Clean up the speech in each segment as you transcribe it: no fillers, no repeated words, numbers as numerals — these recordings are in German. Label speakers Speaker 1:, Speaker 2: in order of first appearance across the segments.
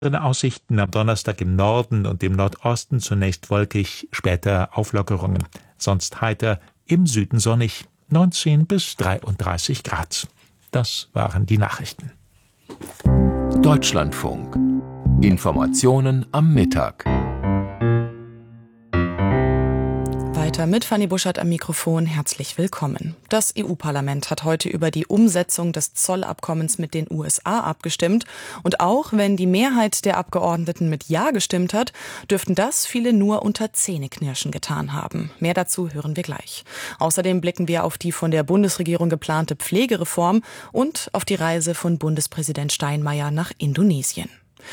Speaker 1: Aussichten am Donnerstag im Norden und im Nordosten zunächst wolkig, später Auflockerungen. Sonst heiter, im Süden sonnig, 19 bis 33 Grad. Das waren die Nachrichten.
Speaker 2: Deutschlandfunk. Informationen am Mittag.
Speaker 3: Weiter mit Fanny Buschert am Mikrofon. Herzlich willkommen. Das EU-Parlament hat heute über die Umsetzung des Zollabkommens mit den USA abgestimmt. Und auch wenn die Mehrheit der Abgeordneten mit Ja gestimmt hat, dürften das viele nur unter Zähneknirschen getan haben. Mehr dazu hören wir gleich. Außerdem blicken wir auf die von der Bundesregierung geplante Pflegereform und auf die Reise von Bundespräsident Steinmeier nach Indonesien.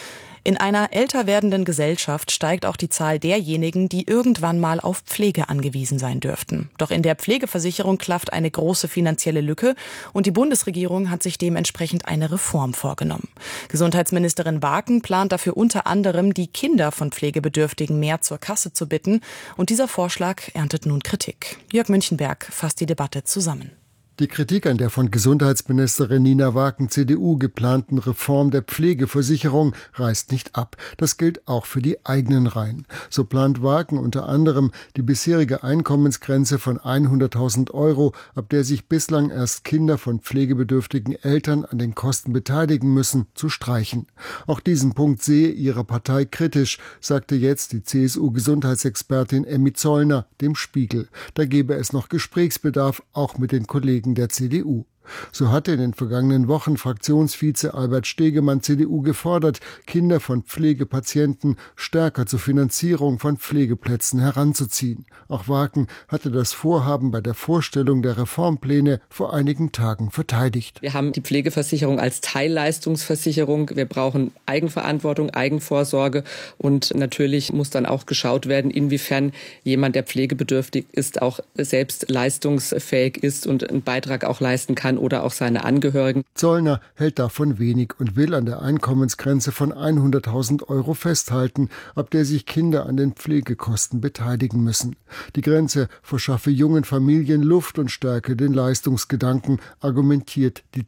Speaker 3: In einer älter werdenden Gesellschaft steigt auch die Zahl derjenigen, die irgendwann mal auf Pflege angewiesen sein dürften. Doch in der Pflegeversicherung klafft eine große finanzielle Lücke und die Bundesregierung hat sich dementsprechend eine Reform vorgenommen. Gesundheitsministerin Waken plant dafür unter anderem, die Kinder von Pflegebedürftigen mehr zur Kasse zu bitten. Und dieser Vorschlag erntet nun Kritik. Jörg Münchenberg fasst die Debatte zusammen.
Speaker 4: Die Kritik an der von Gesundheitsministerin Nina Waken CDU geplanten Reform der Pflegeversicherung reißt nicht ab. Das gilt auch für die eigenen Reihen. So plant Waken unter anderem, die bisherige Einkommensgrenze von 100.000 €, ab der sich bislang erst Kinder von pflegebedürftigen Eltern an den Kosten beteiligen müssen, zu streichen. Auch diesen Punkt sehe ihre Partei kritisch, sagte jetzt die CSU-Gesundheitsexpertin Emmy Zollner dem Spiegel. Da gebe es noch Gesprächsbedarf, auch mit den Kollegen der CDU. So hatte in den vergangenen Wochen Fraktionsvize Albert Stegemann CDU gefordert, Kinder von Pflegepatienten stärker zur Finanzierung von Pflegeplätzen heranzuziehen. Auch Waken hatte das Vorhaben bei der Vorstellung der Reformpläne vor einigen Tagen verteidigt.
Speaker 5: Wir haben die Pflegeversicherung als Teilleistungsversicherung. Wir brauchen Eigenverantwortung, Eigenvorsorge und natürlich muss dann auch geschaut werden, inwiefern jemand, der pflegebedürftig ist, auch selbst leistungsfähig ist und einen Beitrag auch leisten kann oder auch seine Angehörigen.
Speaker 4: Zollner hält davon wenig und will an der Einkommensgrenze von 100.000 € festhalten, ab der sich Kinder an den Pflegekosten beteiligen müssen. Die Grenze verschaffe jungen Familien Luft und stärke den Leistungsgedanken, argumentiert die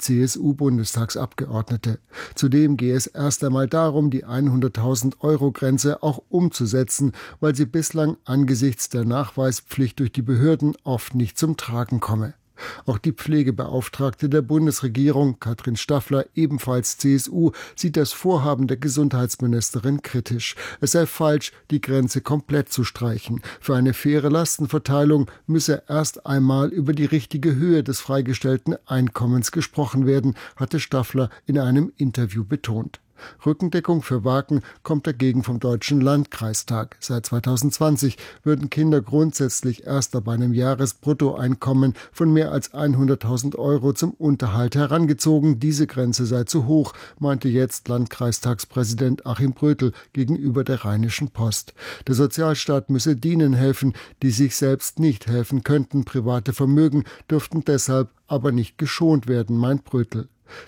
Speaker 4: CSU-Bundestagsabgeordnete. Zudem gehe es erst einmal darum, die 100.000 € Grenze auch umzusetzen, weil sie bislang angesichts der Nachweispflicht durch die Behörden oft nicht zum Tragen komme. Auch die Pflegebeauftragte der Bundesregierung, Katrin Staffler, ebenfalls CSU, sieht das Vorhaben der Gesundheitsministerin kritisch. Es sei falsch, die Grenze komplett zu streichen. Für eine faire Lastenverteilung müsse erst einmal über die richtige Höhe des freigestellten Einkommens gesprochen werden, hatte Staffler in einem Interview betont. Rückendeckung für Waken kommt dagegen vom Deutschen Landkreistag. Seit 2020 würden Kinder grundsätzlich erst ab einem Jahresbruttoeinkommen von mehr als 100.000 € zum Unterhalt herangezogen. Diese Grenze sei zu hoch, meinte jetzt Landkreistagspräsident Achim Brötel gegenüber der Rheinischen Post. Der Sozialstaat müsse denen helfen, die sich selbst nicht helfen könnten. Private Vermögen dürften deshalb aber nicht geschont werden, meint Brötel.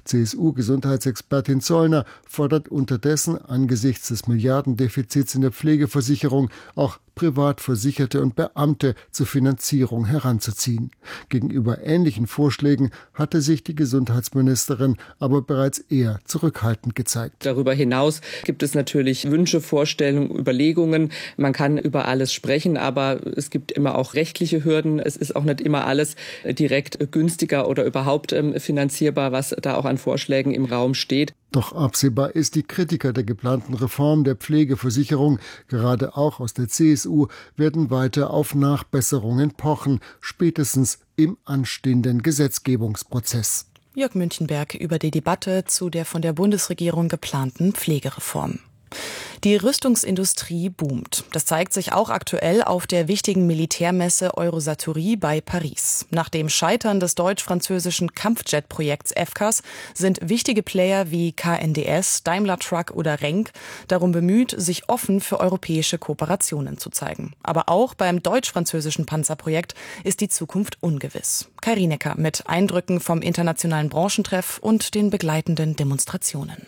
Speaker 4: CSU-Gesundheitsexpertin Zollner fordert unterdessen angesichts des Milliardendefizits in der Pflegeversicherung auch Privatversicherte und Beamte zur Finanzierung heranzuziehen. Gegenüber ähnlichen Vorschlägen hatte sich die Gesundheitsministerin aber bereits eher zurückhaltend gezeigt.
Speaker 5: Darüber hinaus gibt es natürlich Wünsche, Vorstellungen, Überlegungen. Man kann über alles sprechen, aber es gibt immer auch rechtliche Hürden. Es ist auch nicht immer alles direkt günstiger oder überhaupt finanzierbar, was da auch an Vorschlägen im Raum steht.
Speaker 4: Doch absehbar ist, die Kritiker der geplanten Reform der Pflegeversicherung, gerade auch aus der CSU, werden weiter auf Nachbesserungen pochen, spätestens im anstehenden Gesetzgebungsprozess.
Speaker 3: Jörg Münchenberg über die Debatte zu der von der Bundesregierung geplanten Pflegereform. Die Rüstungsindustrie boomt. Das zeigt sich auch aktuell auf der wichtigen Militärmesse Eurosatory bei Paris. Nach dem Scheitern des deutsch-französischen Kampfjet-Projekts FCAS sind wichtige Player wie KNDS, Daimler Truck oder Renk darum bemüht, sich offen für europäische Kooperationen zu zeigen. Aber auch beim deutsch-französischen Panzerprojekt ist die Zukunft ungewiss. Kai Rienecker mit Eindrücken vom internationalen Branchentreff und den begleitenden Demonstrationen.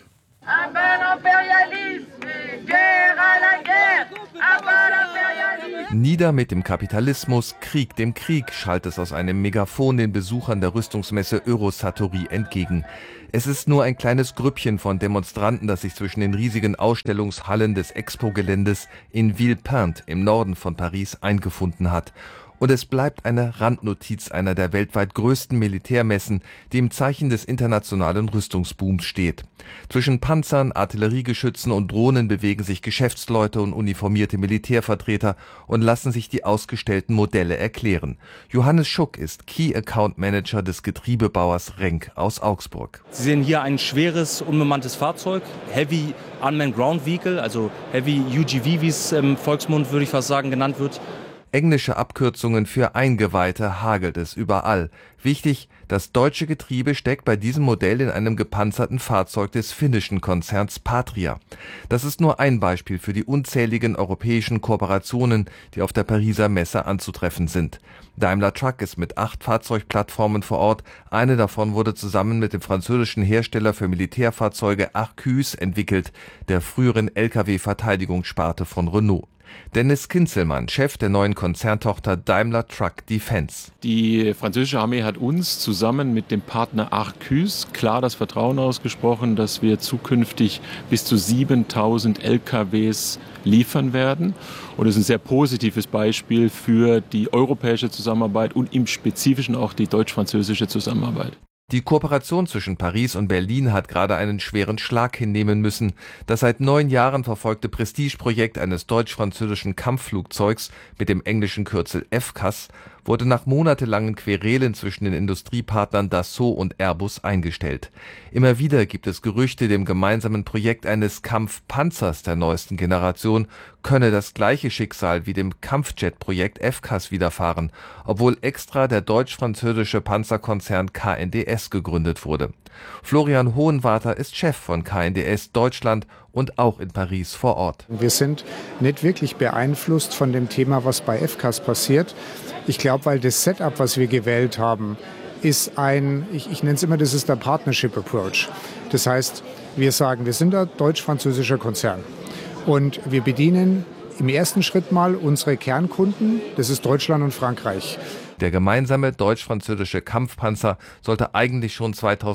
Speaker 6: Nieder mit dem Kapitalismus, Krieg dem Krieg, schallt es aus einem Megafon den Besuchern der Rüstungsmesse Eurosatory entgegen. Es ist nur ein kleines Grüppchen von Demonstranten, das sich zwischen den riesigen Ausstellungshallen des Expo-Geländes in Villepinte im Norden von Paris eingefunden hat. Und es bleibt eine Randnotiz einer der weltweit größten Militärmessen, die im Zeichen des internationalen Rüstungsbooms steht. Zwischen Panzern, Artilleriegeschützen und Drohnen bewegen sich Geschäftsleute und uniformierte Militärvertreter und lassen sich die ausgestellten Modelle erklären. Johannes Schuck ist Key Account Manager des Getriebebauers Renk aus Augsburg.
Speaker 7: Sie sehen hier ein schweres, unbemanntes Fahrzeug, Heavy Unmanned Ground Vehicle, also Heavy UGV, wie es im Volksmund, würde ich fast sagen, genannt wird.
Speaker 6: Englische Abkürzungen für Eingeweihte hagelt es überall. Wichtig, das deutsche Getriebe steckt bei diesem Modell in einem gepanzerten Fahrzeug des finnischen Konzerns Patria. Das ist nur ein Beispiel für die unzähligen europäischen Kooperationen, die auf der Pariser Messe anzutreffen sind. Daimler Truck ist mit 8 Fahrzeugplattformen vor Ort. Eine davon wurde zusammen mit dem französischen Hersteller für Militärfahrzeuge Arquus entwickelt, der früheren Lkw-Verteidigungssparte von Renault. Dennis Kinzelmann, Chef der neuen Konzerntochter Daimler Truck Defense.
Speaker 8: Die französische Armee hat uns zusammen mit dem Partner Arquus klar das Vertrauen ausgesprochen, dass wir zukünftig bis zu 7000 LKWs liefern werden. Und es ist ein sehr positives Beispiel für die europäische Zusammenarbeit und im Spezifischen auch die deutsch-französische Zusammenarbeit.
Speaker 6: Die Kooperation zwischen Paris und Berlin hat gerade einen schweren Schlag hinnehmen müssen. Das seit 9 Jahren verfolgte Prestigeprojekt eines deutsch-französischen Kampfflugzeugs mit dem englischen Kürzel FCAS wurde nach monatelangen Querelen zwischen den Industriepartnern Dassault und Airbus eingestellt. Immer wieder gibt es Gerüchte, dem gemeinsamen Projekt eines Kampfpanzers der neuesten Generation könne das gleiche Schicksal wie dem Kampfjet-Projekt FCAS widerfahren, obwohl extra der deutsch-französische Panzerkonzern KNDS gegründet wurde. Florian Hohenwarter ist Chef von KNDS Deutschland und auch in Paris vor Ort.
Speaker 9: Wir sind nicht wirklich beeinflusst von dem Thema, was bei FCAS passiert. Ich glaube, weil das Setup, was wir gewählt haben, ist ich nenne es immer, das ist der Partnership Approach. Das heißt, wir sagen, wir sind ein deutsch-französischer Konzern und wir bedienen im ersten Schritt mal unsere Kernkunden, das ist Deutschland und Frankreich.
Speaker 6: Der gemeinsame deutsch-französische Kampfpanzer sollte eigentlich schon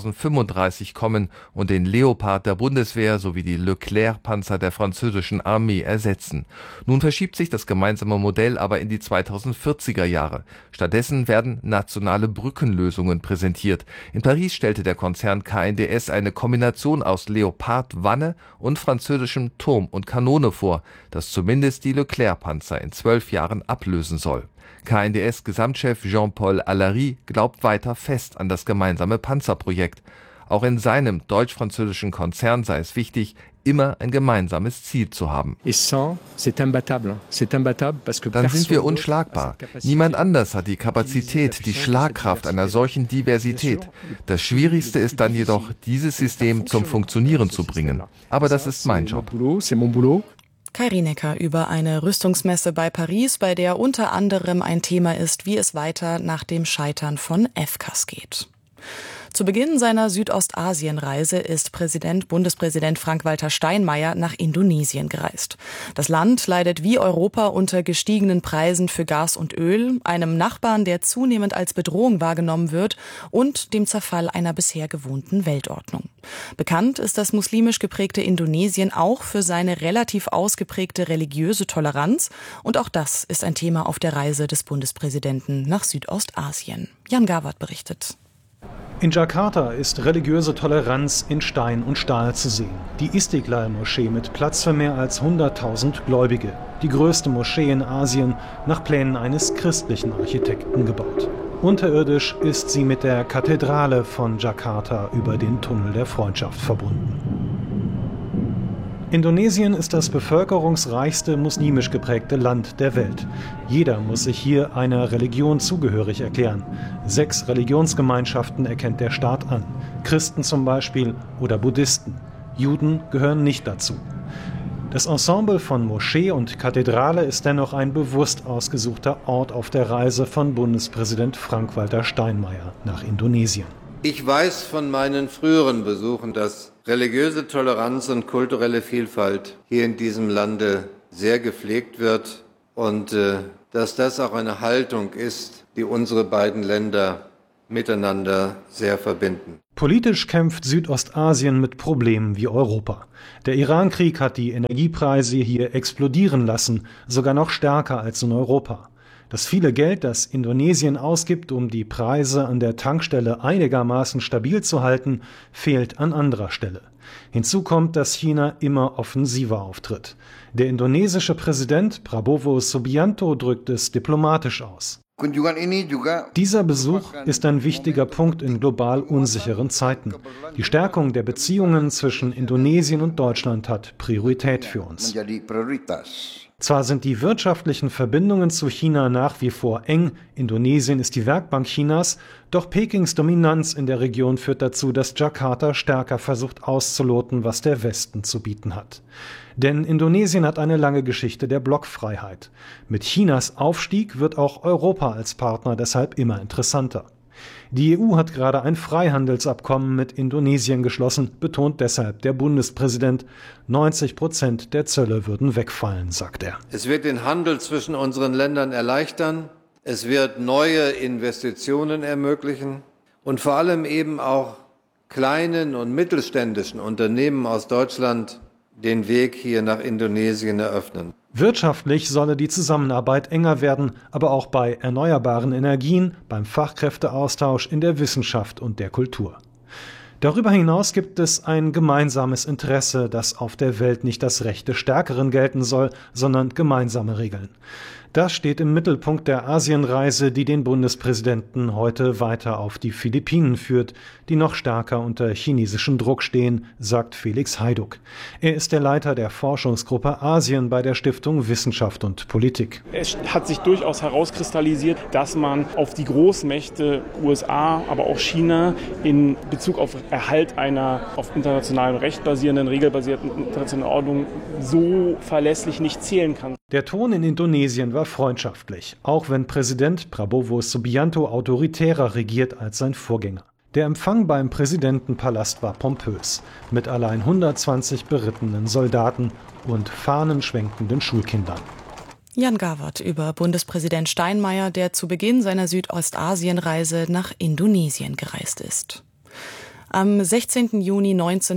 Speaker 6: 2035 kommen und den Leopard der Bundeswehr sowie die Leclerc-Panzer der französischen Armee ersetzen. Nun verschiebt sich das gemeinsame Modell aber in die 2040er Jahre. Stattdessen werden nationale Brückenlösungen präsentiert. In Paris stellte der Konzern KNDS eine Kombination aus Leopard-Wanne und französischem Turm und Kanone vor, das zumindest die Leclerc-Panzer in 12 Jahren ablösen soll. KNDS-Gesamtchef Jean-Paul Allary glaubt weiter fest an das gemeinsame Panzerprojekt. Auch in seinem deutsch-französischen Konzern sei es wichtig, immer ein gemeinsames Ziel zu haben.
Speaker 10: Dann
Speaker 6: sind wir unschlagbar. Niemand anders hat die Kapazität, die Schlagkraft einer solchen Diversität. Das Schwierigste ist dann jedoch, dieses System zum Funktionieren zu bringen. Aber das ist mein Job.
Speaker 3: Kai Rienecker über eine Rüstungsmesse bei Paris, bei der unter anderem ein Thema ist, wie es weiter nach dem Scheitern von FCAS geht. Zu Beginn seiner Südostasienreise ist Bundespräsident Frank-Walter Steinmeier nach Indonesien gereist. Das Land leidet wie Europa unter gestiegenen Preisen für Gas und Öl, einem Nachbarn, der zunehmend als Bedrohung wahrgenommen wird, und dem Zerfall einer bisher gewohnten Weltordnung. Bekannt ist das muslimisch geprägte Indonesien auch für seine relativ ausgeprägte religiöse Toleranz, und auch das ist ein Thema auf der Reise des Bundespräsidenten nach Südostasien. Jan Gawert berichtet.
Speaker 11: In Jakarta ist religiöse Toleranz in Stein und Stahl zu sehen. Die Istiklal-Moschee mit Platz für mehr als 100.000 Gläubige. Die größte Moschee in Asien, nach Plänen eines christlichen Architekten gebaut. Unterirdisch ist sie mit der Kathedrale von Jakarta über den Tunnel der Freundschaft verbunden. Indonesien ist das bevölkerungsreichste muslimisch geprägte Land der Welt. Jeder muss sich hier einer Religion zugehörig erklären. 6 Religionsgemeinschaften erkennt der Staat an. Christen zum Beispiel oder Buddhisten. Juden gehören nicht dazu. Das Ensemble von Moschee und Kathedrale ist dennoch ein bewusst ausgesuchter Ort auf der Reise von Bundespräsident Frank-Walter Steinmeier nach Indonesien.
Speaker 12: Ich weiß von meinen früheren Besuchen, dass religiöse Toleranz und kulturelle Vielfalt hier in diesem Lande sehr gepflegt wird und dass das auch eine Haltung ist, die unsere beiden Länder miteinander sehr verbinden.
Speaker 11: Politisch kämpft Südostasien mit Problemen wie Europa. Der Iran-Krieg hat die Energiepreise hier explodieren lassen, sogar noch stärker als in Europa. Das viele Geld, das Indonesien ausgibt, um die Preise an der Tankstelle einigermaßen stabil zu halten, fehlt an anderer Stelle. Hinzu kommt, dass China immer offensiver auftritt. Der indonesische Präsident Prabowo Subianto drückt es diplomatisch aus. Dieser Besuch ist ein wichtiger Punkt in global unsicheren Zeiten. Die Stärkung der Beziehungen zwischen Indonesien und Deutschland hat Priorität für uns. Zwar sind die wirtschaftlichen Verbindungen zu China nach wie vor eng, Indonesien ist die Werkbank Chinas, doch Pekings Dominanz in der Region führt dazu, dass Jakarta stärker versucht auszuloten, was der Westen zu bieten hat. Denn Indonesien hat eine lange Geschichte der Blockfreiheit. Mit Chinas Aufstieg wird auch Europa als Partner deshalb immer interessanter. Die EU hat gerade ein Freihandelsabkommen mit Indonesien geschlossen, betont deshalb der Bundespräsident. 90% der Zölle würden wegfallen, sagt er.
Speaker 12: Es wird den Handel zwischen unseren Ländern erleichtern, es wird neue Investitionen ermöglichen und vor allem eben auch kleinen und mittelständischen Unternehmen aus Deutschland den Weg hier nach Indonesien eröffnen.
Speaker 11: Wirtschaftlich solle die Zusammenarbeit enger werden, aber auch bei erneuerbaren Energien, beim Fachkräfteaustausch in der Wissenschaft und der Kultur. Darüber hinaus gibt es ein gemeinsames Interesse, dass auf der Welt nicht das Recht des Stärkeren gelten soll, sondern gemeinsame Regeln. Das steht im Mittelpunkt der Asienreise, die den Bundespräsidenten heute weiter auf die Philippinen führt, die noch stärker unter chinesischem Druck stehen, sagt Felix Hajduk. Er ist der Leiter der Forschungsgruppe Asien bei der Stiftung Wissenschaft und Politik.
Speaker 10: Es hat sich durchaus herauskristallisiert, dass man auf die Großmächte USA, aber auch China in Bezug auf Erhalt einer auf internationalem Recht basierenden, regelbasierten internationalen Ordnung so verlässlich nicht zählen kann.
Speaker 11: Der Ton in Indonesien war freundschaftlich, auch wenn Präsident Prabowo Subianto autoritärer regiert als sein Vorgänger. Der Empfang beim Präsidentenpalast war pompös, mit allein 120 berittenen Soldaten und fahnenschwenkenden Schulkindern.
Speaker 3: Jan Gawert über Bundespräsident Steinmeier, der zu Beginn seiner Südostasienreise nach Indonesien gereist ist. Am 16. Juni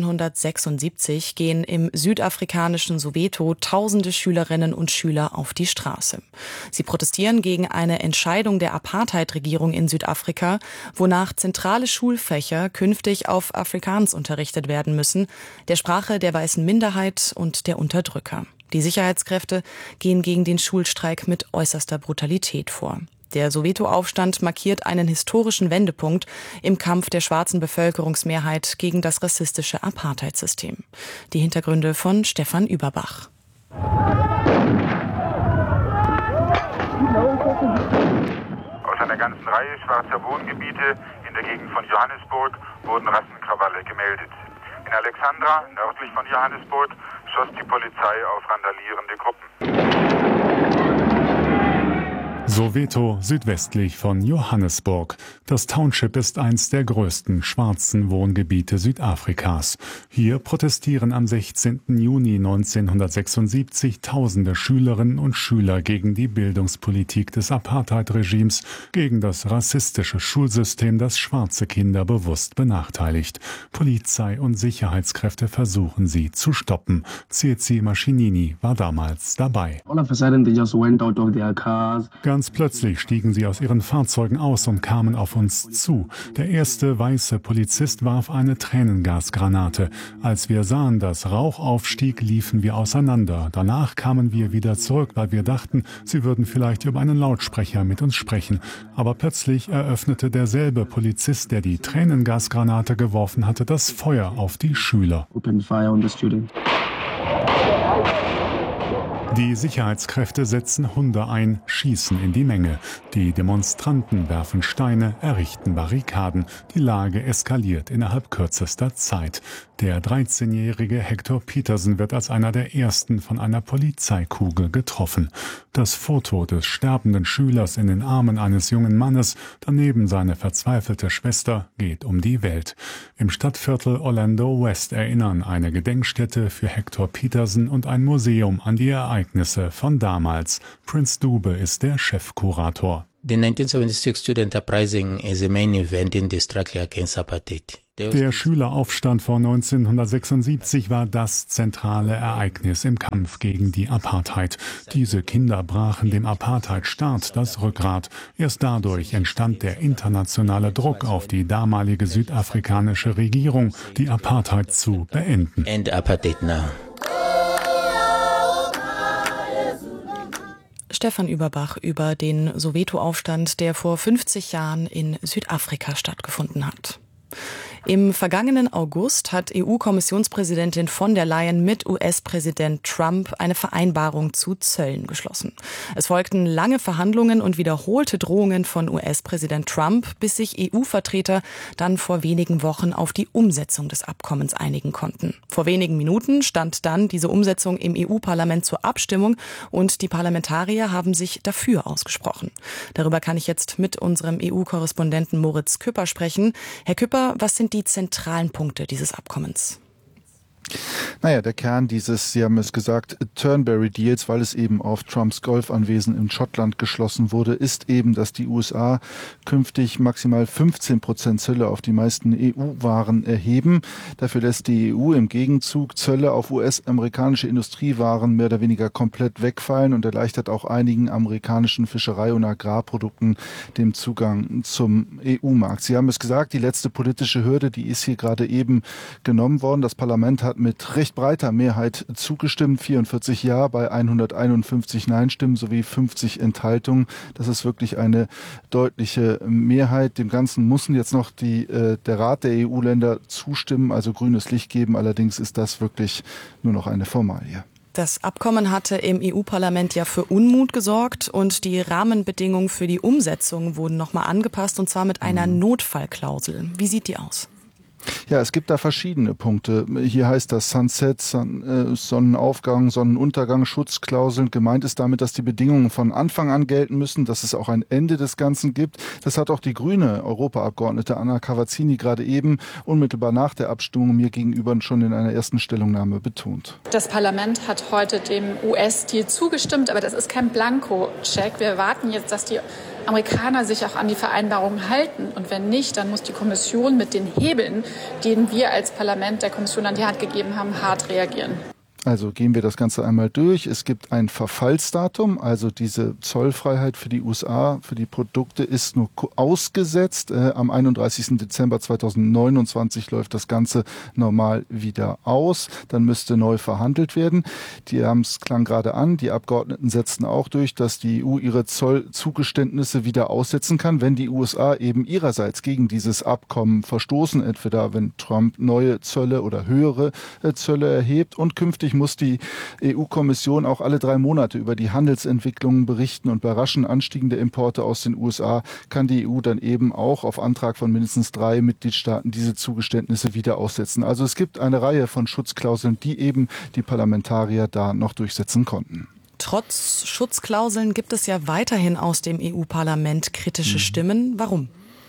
Speaker 3: 1976 gehen im südafrikanischen Soweto tausende Schülerinnen und Schüler auf die Straße. Sie protestieren gegen eine Entscheidung der Apartheid-Regierung in Südafrika, wonach zentrale Schulfächer künftig auf Afrikaans unterrichtet werden müssen, der Sprache der weißen Minderheit und der Unterdrücker. Die Sicherheitskräfte gehen gegen den Schulstreik mit äußerster Brutalität vor. Der Soweto-Aufstand markiert einen historischen Wendepunkt im Kampf der schwarzen Bevölkerungsmehrheit gegen das rassistische Apartheid-System. Die Hintergründe von Stefan Überbach.
Speaker 13: Aus einer ganzen Reihe schwarzer Wohngebiete in der Gegend von Johannesburg wurden Rassenkrawalle gemeldet. In Alexandra, nördlich von Johannesburg, schoss die Polizei auf randalierende Gruppen.
Speaker 14: Soweto südwestlich von Johannesburg. Das Township ist eins der größten schwarzen Wohngebiete Südafrikas. Hier protestieren am 16. Juni 1976 tausende Schülerinnen und Schüler gegen die Bildungspolitik des Apartheid-Regimes, gegen das rassistische Schulsystem, das schwarze Kinder bewusst benachteiligt. Polizei und Sicherheitskräfte versuchen sie zu stoppen. Tsitsi Mashinini war damals dabei. Ganz plötzlich stiegen sie aus ihren Fahrzeugen aus und kamen auf uns zu. Der erste weiße Polizist warf eine Tränengasgranate. Als wir sahen, dass Rauch aufstieg, liefen wir auseinander. Danach kamen wir wieder zurück, weil wir dachten, sie würden vielleicht über einen Lautsprecher mit uns sprechen. Aber plötzlich eröffnete derselbe Polizist, der die Tränengasgranate geworfen hatte, das Feuer auf die Schüler. Die Sicherheitskräfte setzen Hunde ein, schießen in die Menge. Die Demonstranten werfen Steine, errichten Barrikaden. Die Lage eskaliert innerhalb kürzester Zeit. Der 13-jährige Hector Peterson wird als einer der ersten von einer Polizeikugel getroffen. Das Foto des sterbenden Schülers in den Armen eines jungen Mannes, daneben seine verzweifelte Schwester, geht um die Welt. Im Stadtviertel Orlando West erinnern eine Gedenkstätte für Hector Peterson und ein Museum an die Ereignisse Ereignisse von damals. Prince Dube ist der Chefkurator.
Speaker 15: The 1976 Student Uprising is a main event in the struggle against apartheid.
Speaker 14: Der Schüleraufstand von 1976 war das zentrale Ereignis im Kampf gegen die Apartheid. Diese Kinder brachen dem Apartheidstaat das Rückgrat. Erst dadurch entstand der internationale Druck auf die damalige südafrikanische Regierung, die Apartheid zu beenden.
Speaker 15: End apartheid now.
Speaker 3: Stefan Überbach über den Soweto-Aufstand, der vor 50 Jahren in Südafrika stattgefunden hat. Im vergangenen August hat EU-Kommissionspräsidentin von der Leyen mit US-Präsident Trump eine Vereinbarung zu Zöllen geschlossen. Es folgten lange Verhandlungen und wiederholte Drohungen von US-Präsident Trump, bis sich EU-Vertreter dann vor wenigen Wochen auf die Umsetzung des Abkommens einigen konnten. Vor wenigen Minuten stand dann diese Umsetzung im EU-Parlament zur Abstimmung und die Parlamentarier haben sich dafür ausgesprochen. Darüber kann ich jetzt mit unserem EU-Korrespondenten Moritz Küpper sprechen. Herr Küpper, was sind die zentralen Punkte dieses Abkommens?
Speaker 16: Naja, der Kern dieses, Sie haben es gesagt, Turnberry Deals, weil es eben auf Trumps Golfanwesen in Schottland geschlossen wurde, ist eben, dass die USA künftig maximal 15% Zölle auf die meisten EU-Waren erheben. Dafür lässt die EU im Gegenzug Zölle auf US-amerikanische Industriewaren mehr oder weniger komplett wegfallen und erleichtert auch einigen amerikanischen Fischerei- und Agrarprodukten den Zugang zum EU-Markt. Sie haben es gesagt, die letzte politische Hürde, die ist hier gerade eben genommen worden. Das Parlament hat mit recht breiter Mehrheit zugestimmt, 44 Ja bei 151 Nein-Stimmen sowie 50 Enthaltungen. Das ist wirklich eine deutliche Mehrheit. Dem Ganzen müssen jetzt noch der Rat der EU-Länder zustimmen, also grünes Licht geben. Allerdings ist das wirklich nur noch eine Formalie.
Speaker 3: Das Abkommen hatte im EU-Parlament ja für Unmut gesorgt und die Rahmenbedingungen für die Umsetzung wurden nochmal angepasst, und zwar mit einer Notfallklausel. Wie sieht die aus?
Speaker 16: Ja, es gibt da verschiedene Punkte. Hier heißt das Sunset, Sonnenaufgang, Sonnenuntergang, Schutzklauseln. Gemeint ist damit, dass die Bedingungen von Anfang an gelten müssen, dass es auch ein Ende des Ganzen gibt. Das hat auch die grüne Europaabgeordnete Anna Cavazzini gerade eben unmittelbar nach der Abstimmung mir gegenüber schon in einer ersten Stellungnahme betont.
Speaker 17: Das Parlament hat heute dem US-Deal zugestimmt, aber das ist kein Blanko-Check. Wir erwarten jetzt, dass die Amerikaner sich auch an die Vereinbarungen halten. Und wenn nicht, dann muss die Kommission mit den Hebeln, denen wir als Parlament der Kommission an die Hand gegeben haben, hart reagieren.
Speaker 16: Also gehen wir das Ganze einmal durch. Es gibt ein Verfallsdatum, also diese Zollfreiheit für die USA, für die Produkte ist nur ausgesetzt. Am 31. Dezember 2029 läuft das Ganze normal wieder aus. Dann müsste neu verhandelt werden. Klang gerade an, die Abgeordneten setzten auch durch, dass die EU ihre Zollzugeständnisse wieder aussetzen kann, wenn die USA eben ihrerseits gegen dieses Abkommen verstoßen, entweder wenn Trump neue Zölle oder höhere Zölle erhebt, und künftig muss die EU-Kommission auch alle 3 Monate über die Handelsentwicklungen berichten, und bei raschen Anstiegen der Importe aus den USA kann die EU dann eben auch auf Antrag von mindestens 3 Mitgliedstaaten diese Zugeständnisse wieder aussetzen. Also es gibt eine Reihe von Schutzklauseln, die eben die Parlamentarier da noch durchsetzen konnten.
Speaker 3: Trotz Schutzklauseln gibt es ja weiterhin aus dem EU-Parlament kritische Stimmen. Warum?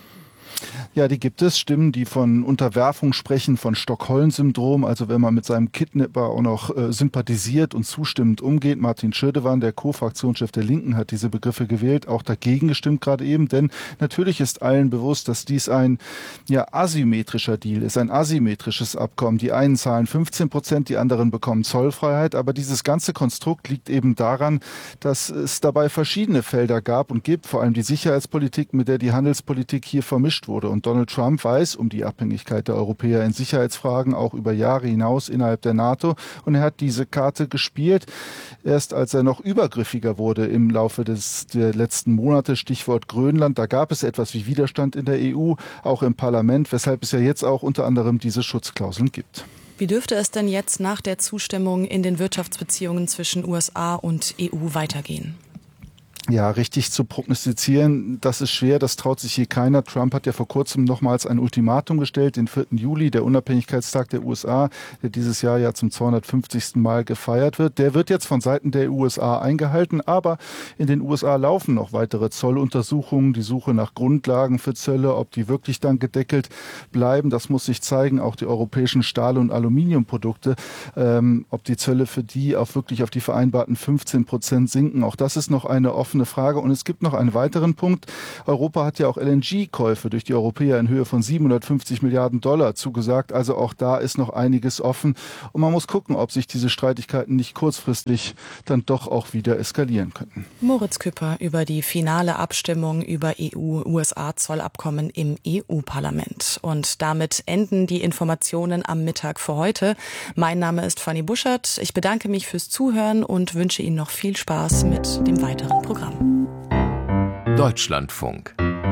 Speaker 16: Ja, die gibt es. Stimmen, die von Unterwerfung sprechen, von Stockholm-Syndrom. Also wenn man mit seinem Kidnapper auch noch sympathisiert und zustimmend umgeht. Martin Schirdewan, der Co-Fraktionschef der Linken, hat diese Begriffe gewählt, auch dagegen gestimmt gerade eben. Denn natürlich ist allen bewusst, dass dies ein asymmetrischer Deal ist, ein asymmetrisches Abkommen. Die einen zahlen 15%, die anderen bekommen Zollfreiheit. Aber dieses ganze Konstrukt liegt eben daran, dass es dabei verschiedene Felder gab und gibt, vor allem die Sicherheitspolitik, mit der die Handelspolitik hier vermischt wurde. Und Donald Trump weiß um die Abhängigkeit der Europäer in Sicherheitsfragen, auch über Jahre hinaus innerhalb der NATO. Und er hat diese Karte gespielt. Erst als er noch übergriffiger wurde im Laufe der letzten Monate, Stichwort Grönland, da gab es etwas wie Widerstand in der EU, auch im Parlament, weshalb es ja jetzt auch unter anderem diese Schutzklauseln gibt.
Speaker 3: Wie dürfte es denn jetzt nach der Zustimmung in den Wirtschaftsbeziehungen zwischen USA und EU weitergehen?
Speaker 16: Ja, richtig zu prognostizieren, das ist schwer, das traut sich hier keiner. Trump hat ja vor kurzem nochmals ein Ultimatum gestellt, den 4. Juli, der Unabhängigkeitstag der USA, der dieses Jahr ja zum 250. Mal gefeiert wird. Der wird jetzt von Seiten der USA eingehalten, aber in den USA laufen noch weitere Zolluntersuchungen, die Suche nach Grundlagen für Zölle, ob die wirklich dann gedeckelt bleiben, das muss sich zeigen. Auch die europäischen Stahl- und Aluminiumprodukte, ob die Zölle für die auch wirklich auf die vereinbarten 15% sinken, auch das ist noch eine offene Frage. Und es gibt noch einen weiteren Punkt. Europa hat ja auch LNG-Käufe durch die Europäer in Höhe von 750 Milliarden Dollar zugesagt. Also auch da ist noch einiges offen. Und man muss gucken, ob sich diese Streitigkeiten nicht kurzfristig dann doch auch wieder eskalieren könnten.
Speaker 3: Moritz Küpper über die finale Abstimmung über EU-USA-Zollabkommen im EU-Parlament. Und damit enden die Informationen am Mittag für heute. Mein Name ist Fanny Buschert. Ich bedanke mich fürs Zuhören und wünsche Ihnen noch viel Spaß mit dem weiteren Programm.
Speaker 2: Deutschlandfunk.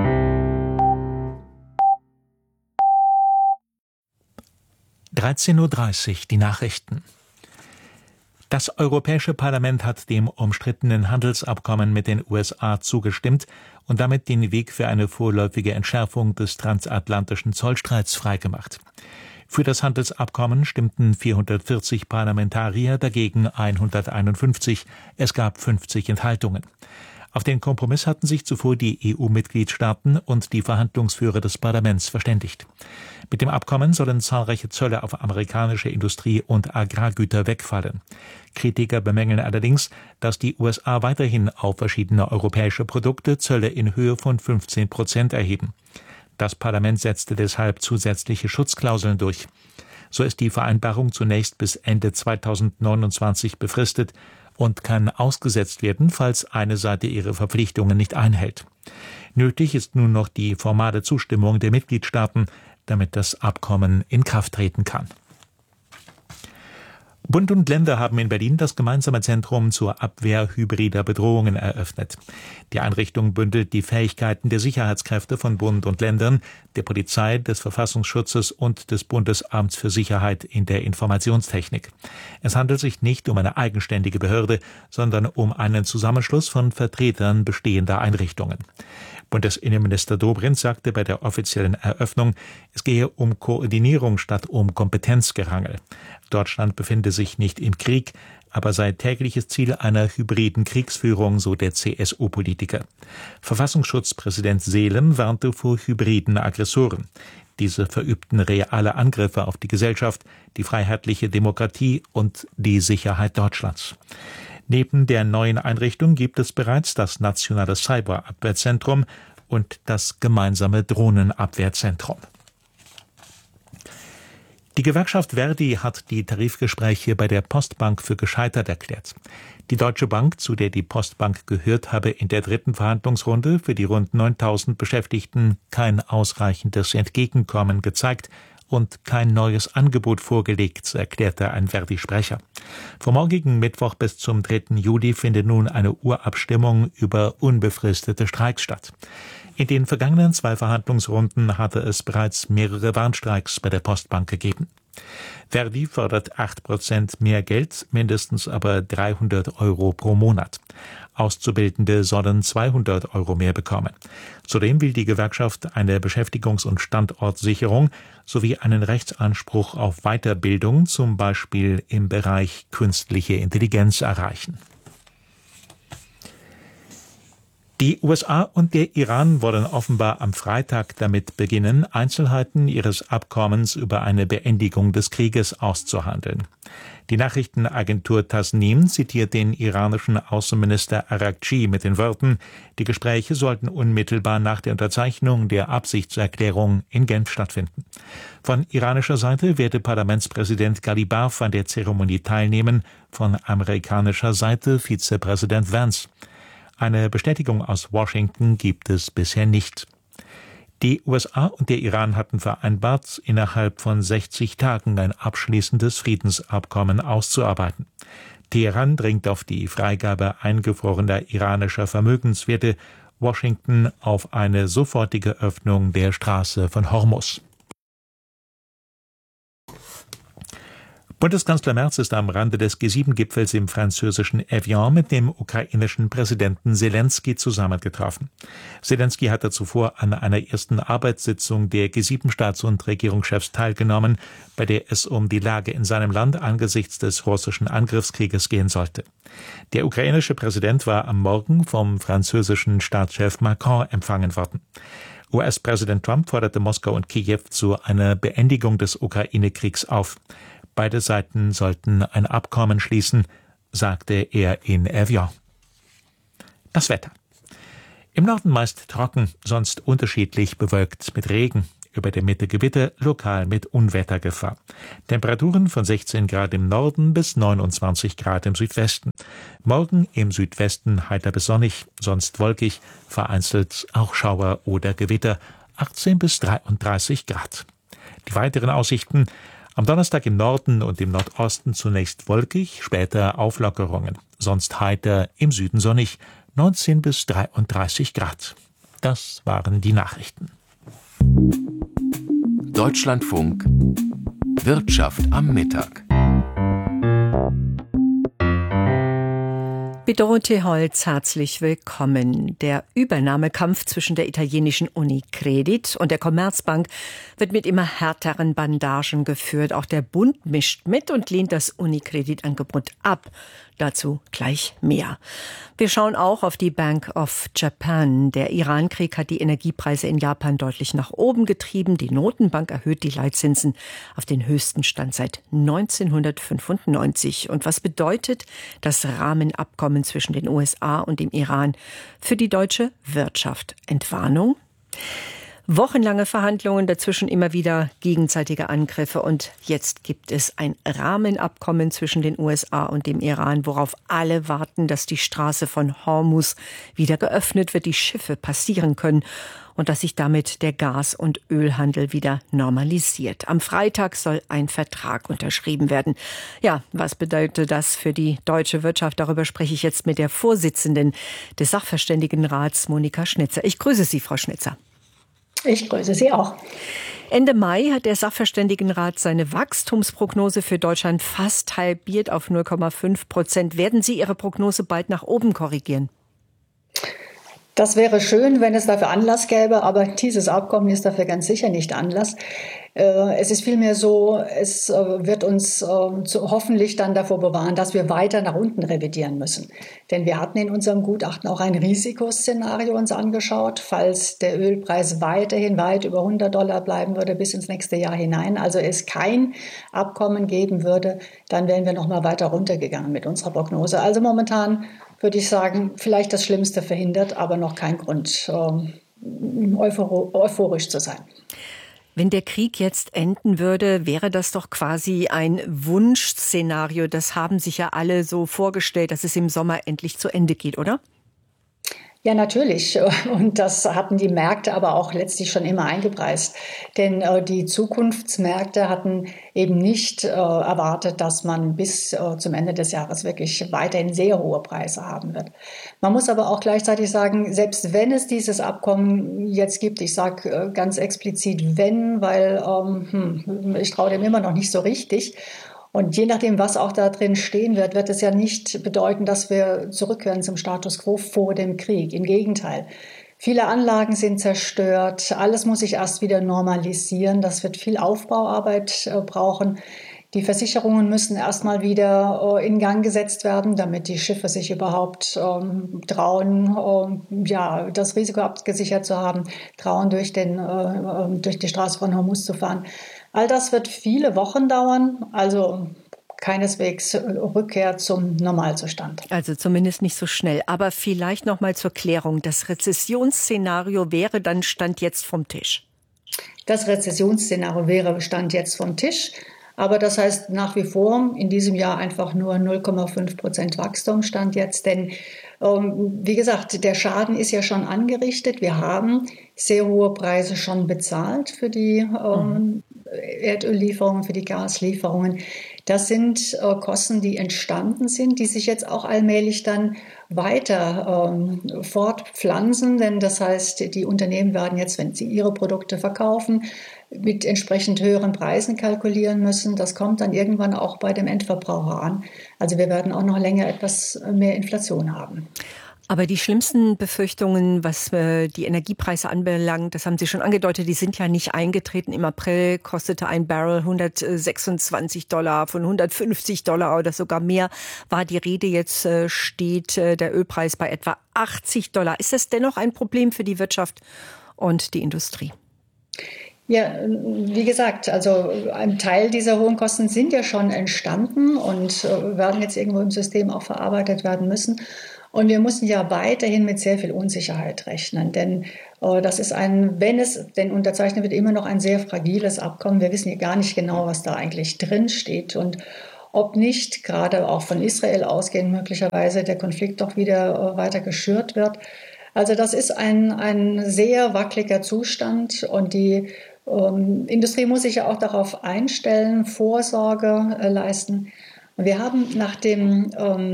Speaker 1: (13:30 Uhr) die Nachrichten. Das Europäische Parlament hat dem umstrittenen Handelsabkommen mit den USA zugestimmt und damit den Weg für eine vorläufige Entschärfung des transatlantischen Zollstreits freigemacht. Für das Handelsabkommen stimmten 440 Parlamentarier, dagegen 151. Es gab 50 Enthaltungen. Auf den Kompromiss hatten sich zuvor die EU-Mitgliedstaaten und die Verhandlungsführer des Parlaments verständigt. Mit dem Abkommen sollen zahlreiche Zölle auf amerikanische Industrie- und Agrargüter wegfallen. Kritiker bemängeln allerdings, dass die USA weiterhin auf verschiedene europäische Produkte Zölle in Höhe von 15% erheben. Das Parlament setzte deshalb zusätzliche Schutzklauseln durch. So ist die Vereinbarung zunächst bis Ende 2029 befristet und kann ausgesetzt werden, falls eine Seite ihre Verpflichtungen nicht einhält. Nötig ist nun noch die formale Zustimmung der Mitgliedstaaten, damit das Abkommen in Kraft treten kann. Bund und Länder haben in Berlin das gemeinsame Zentrum zur Abwehr hybrider Bedrohungen eröffnet. Die Einrichtung bündelt die Fähigkeiten der Sicherheitskräfte von Bund und Ländern, der Polizei, des Verfassungsschutzes und des Bundesamts für Sicherheit in der Informationstechnik. Es handelt sich nicht um eine eigenständige Behörde, sondern um einen Zusammenschluss von Vertretern bestehender Einrichtungen. Bundesinnenminister Dobrindt sagte bei der offiziellen Eröffnung, es gehe um Koordinierung statt um Kompetenzgerangel. Deutschland befinde sich nicht im Krieg, aber sei tägliches Ziel einer hybriden Kriegsführung, so der CSU-Politiker. Verfassungsschutzpräsident Seelen warnte vor hybriden Aggressoren. Diese verübten reale Angriffe auf die Gesellschaft, die freiheitliche Demokratie und die Sicherheit Deutschlands. Neben der neuen Einrichtung gibt es bereits das nationale Cyberabwehrzentrum und das gemeinsame Drohnenabwehrzentrum. Die Gewerkschaft Verdi hat die Tarifgespräche bei der Postbank für gescheitert erklärt. Die Deutsche Bank, zu der die Postbank gehört, habe in der dritten Verhandlungsrunde für die rund 9.000 Beschäftigten kein ausreichendes Entgegenkommen gezeigt und kein neues Angebot vorgelegt, erklärte ein Verdi-Sprecher. Vom morgigen Mittwoch bis zum 3. Juli findet nun eine Urabstimmung über unbefristete Streiks statt. In den vergangenen 2 Verhandlungsrunden hatte es bereits mehrere Warnstreiks bei der Postbank gegeben. Verdi fordert 8% mehr Geld, mindestens aber 300 € pro Monat. Auszubildende sollen 200 € mehr bekommen. Zudem will die Gewerkschaft eine Beschäftigungs- und Standortsicherung sowie einen Rechtsanspruch auf Weiterbildung, zum Beispiel im Bereich künstliche Intelligenz, erreichen. Die USA und der Iran wollen offenbar am Freitag damit beginnen, Einzelheiten ihres Abkommens über eine Beendigung des Krieges auszuhandeln. Die Nachrichtenagentur Tasnim zitiert den iranischen Außenminister Araghchi mit den Worten, die Gespräche sollten unmittelbar nach der Unterzeichnung der Absichtserklärung in Genf stattfinden. Von iranischer Seite werde Parlamentspräsident Ghalibaf an der Zeremonie teilnehmen, von amerikanischer Seite Vizepräsident Vance. Eine Bestätigung aus Washington gibt es bisher nicht. Die USA und der Iran hatten vereinbart, innerhalb von 60 Tagen ein abschließendes Friedensabkommen auszuarbeiten. Teheran dringt auf die Freigabe eingefrorener iranischer Vermögenswerte, Washington auf eine sofortige Öffnung der Straße von Hormuz. Bundeskanzler Merz ist am Rande des G7-Gipfels im französischen Evian mit dem ukrainischen Präsidenten Selenskyj zusammengetroffen. Selenskyj hatte zuvor an einer ersten Arbeitssitzung der G7-Staats- und Regierungschefs teilgenommen, bei der es um die Lage in seinem Land angesichts des russischen Angriffskrieges gehen sollte. Der ukrainische Präsident war am Morgen vom französischen Staatschef Macron empfangen worden. US-Präsident Trump forderte Moskau und Kiew zu einer Beendigung des Ukraine-Kriegs auf. Beide Seiten sollten ein Abkommen schließen, sagte er in Evian. Das Wetter. Im Norden meist trocken, sonst unterschiedlich bewölkt mit Regen. Über der Mitte Gewitter, lokal mit Unwettergefahr. Temperaturen von 16 Grad im Norden bis 29 Grad im Südwesten. Morgen im Südwesten heiter bis sonnig, sonst wolkig, vereinzelt auch Schauer oder Gewitter, 18 bis 33 Grad. Die weiteren Aussichten: am Donnerstag im Norden und im Nordosten zunächst wolkig, später Auflockerungen. Sonst heiter, im Süden sonnig, 19 bis 33 Grad. Das waren die Nachrichten.
Speaker 2: Deutschlandfunk Wirtschaft am Mittag.
Speaker 18: Mit Dorothee Holz herzlich willkommen. Der Übernahmekampf zwischen der italienischen Unicredit und der Commerzbank wird mit immer härteren Bandagen geführt. Auch der Bund mischt mit und lehnt das Unicredit-Angebot ab. Dazu gleich mehr. Wir schauen auch auf die Bank of Japan. Der Iran-Krieg hat die Energiepreise in Japan deutlich nach oben getrieben. Die Notenbank erhöht die Leitzinsen auf den höchsten Stand seit 1995. Und was bedeutet das Rahmenabkommen zwischen den USA und dem Iran für die deutsche Wirtschaft? Entwarnung? Wochenlange Verhandlungen, dazwischen immer wieder gegenseitige Angriffe und jetzt gibt es ein Rahmenabkommen zwischen den USA und dem Iran, worauf alle warten, dass die Straße von Hormuz wieder geöffnet wird, die Schiffe passieren können und dass sich damit der Gas- und Ölhandel wieder normalisiert. Am Freitag soll ein Vertrag unterschrieben werden. Ja, was bedeutet das für die deutsche Wirtschaft? Darüber spreche ich jetzt mit der Vorsitzenden des Sachverständigenrats, Monika Schnitzer. Ich grüße Sie, Frau Schnitzer.
Speaker 19: Ich grüße Sie auch.
Speaker 18: Ende Mai hat der Sachverständigenrat seine Wachstumsprognose für Deutschland fast halbiert auf 0,5%. Werden Sie Ihre Prognose bald nach oben korrigieren?
Speaker 19: Das wäre schön, wenn es dafür Anlass gäbe, aber dieses Abkommen ist dafür ganz sicher nicht Anlass. Es ist vielmehr so, es wird uns hoffentlich dann davor bewahren, dass wir weiter nach unten revidieren müssen. Denn wir hatten in unserem Gutachten auch ein Risikoszenario uns angeschaut, falls der Ölpreis weiterhin weit über $100 bleiben würde bis ins nächste Jahr hinein, also es kein Abkommen geben würde, dann wären wir noch mal weiter runtergegangen mit unserer Prognose. Also momentan würde ich sagen, vielleicht das Schlimmste verhindert, aber noch kein Grund, euphorisch zu sein.
Speaker 18: Wenn der Krieg jetzt enden würde, wäre das doch quasi ein Wunschszenario. Das haben sich ja alle so vorgestellt, dass es im Sommer endlich zu Ende geht, oder?
Speaker 19: Ja, natürlich. Und das hatten die Märkte aber auch letztlich schon immer eingepreist. Denn die Zukunftsmärkte hatten eben nicht erwartet, dass man bis zum Ende des Jahres wirklich weiterhin sehr hohe Preise haben wird. Man muss aber auch gleichzeitig sagen, selbst wenn es dieses Abkommen jetzt gibt, ich sage ganz explizit wenn, weil ich traue dem immer noch nicht so richtig. Und je nachdem, was auch da drin stehen wird, wird es ja nicht bedeuten, dass wir zurückkehren zum Status quo vor dem Krieg. Im Gegenteil. Viele Anlagen sind zerstört. Alles muss sich erst wieder normalisieren. Das wird viel Aufbauarbeit brauchen. Die Versicherungen müssen erstmal wieder in Gang gesetzt werden, damit die Schiffe sich überhaupt trauen, das Risiko abgesichert zu haben, trauen, durch die Straße von Hormuz zu fahren. All das wird viele Wochen dauern, also keineswegs Rückkehr zum Normalzustand.
Speaker 18: Also zumindest nicht so schnell. Aber vielleicht noch mal zur Klärung. Das Rezessionsszenario wäre dann Stand jetzt vom Tisch?
Speaker 19: Das Rezessionsszenario wäre Stand jetzt vom Tisch. Aber das heißt nach wie vor in diesem Jahr einfach nur 0,5% Wachstum Stand jetzt. Denn wie gesagt, der Schaden ist ja schon angerichtet. Wir haben sehr hohe Preise schon bezahlt für die Erdöllieferungen, für die Gaslieferungen. Das sind Kosten, die entstanden sind, die sich jetzt auch allmählich dann weiter fortpflanzen. Denn das heißt, die Unternehmen werden jetzt, wenn sie ihre Produkte verkaufen, mit entsprechend höheren Preisen kalkulieren müssen. Das kommt dann irgendwann auch bei dem Endverbraucher an. Also wir werden auch noch länger etwas mehr Inflation haben.
Speaker 18: Aber die schlimmsten Befürchtungen, was die Energiepreise anbelangt, das haben Sie schon angedeutet, die sind ja nicht eingetreten. Im April kostete ein Barrel $126, von $150 oder sogar mehr war die Rede. Jetzt steht der Ölpreis bei etwa $80. Ist das dennoch ein Problem für die Wirtschaft und die Industrie?
Speaker 19: Ja, wie gesagt, also ein Teil dieser hohen Kosten sind ja schon entstanden und werden jetzt irgendwo im System auch verarbeitet werden müssen. Und wir müssen ja weiterhin mit sehr viel Unsicherheit rechnen, denn das ist denn unterzeichnet wird, immer noch ein sehr fragiles Abkommen. Wir wissen ja gar nicht genau, was da eigentlich drin steht und ob nicht, gerade auch von Israel ausgehend möglicherweise, der Konflikt doch wieder weiter geschürt wird. Also das ist ein sehr wackeliger Zustand und die Industrie muss sich ja auch darauf einstellen, Vorsorge leisten. Wir haben nach den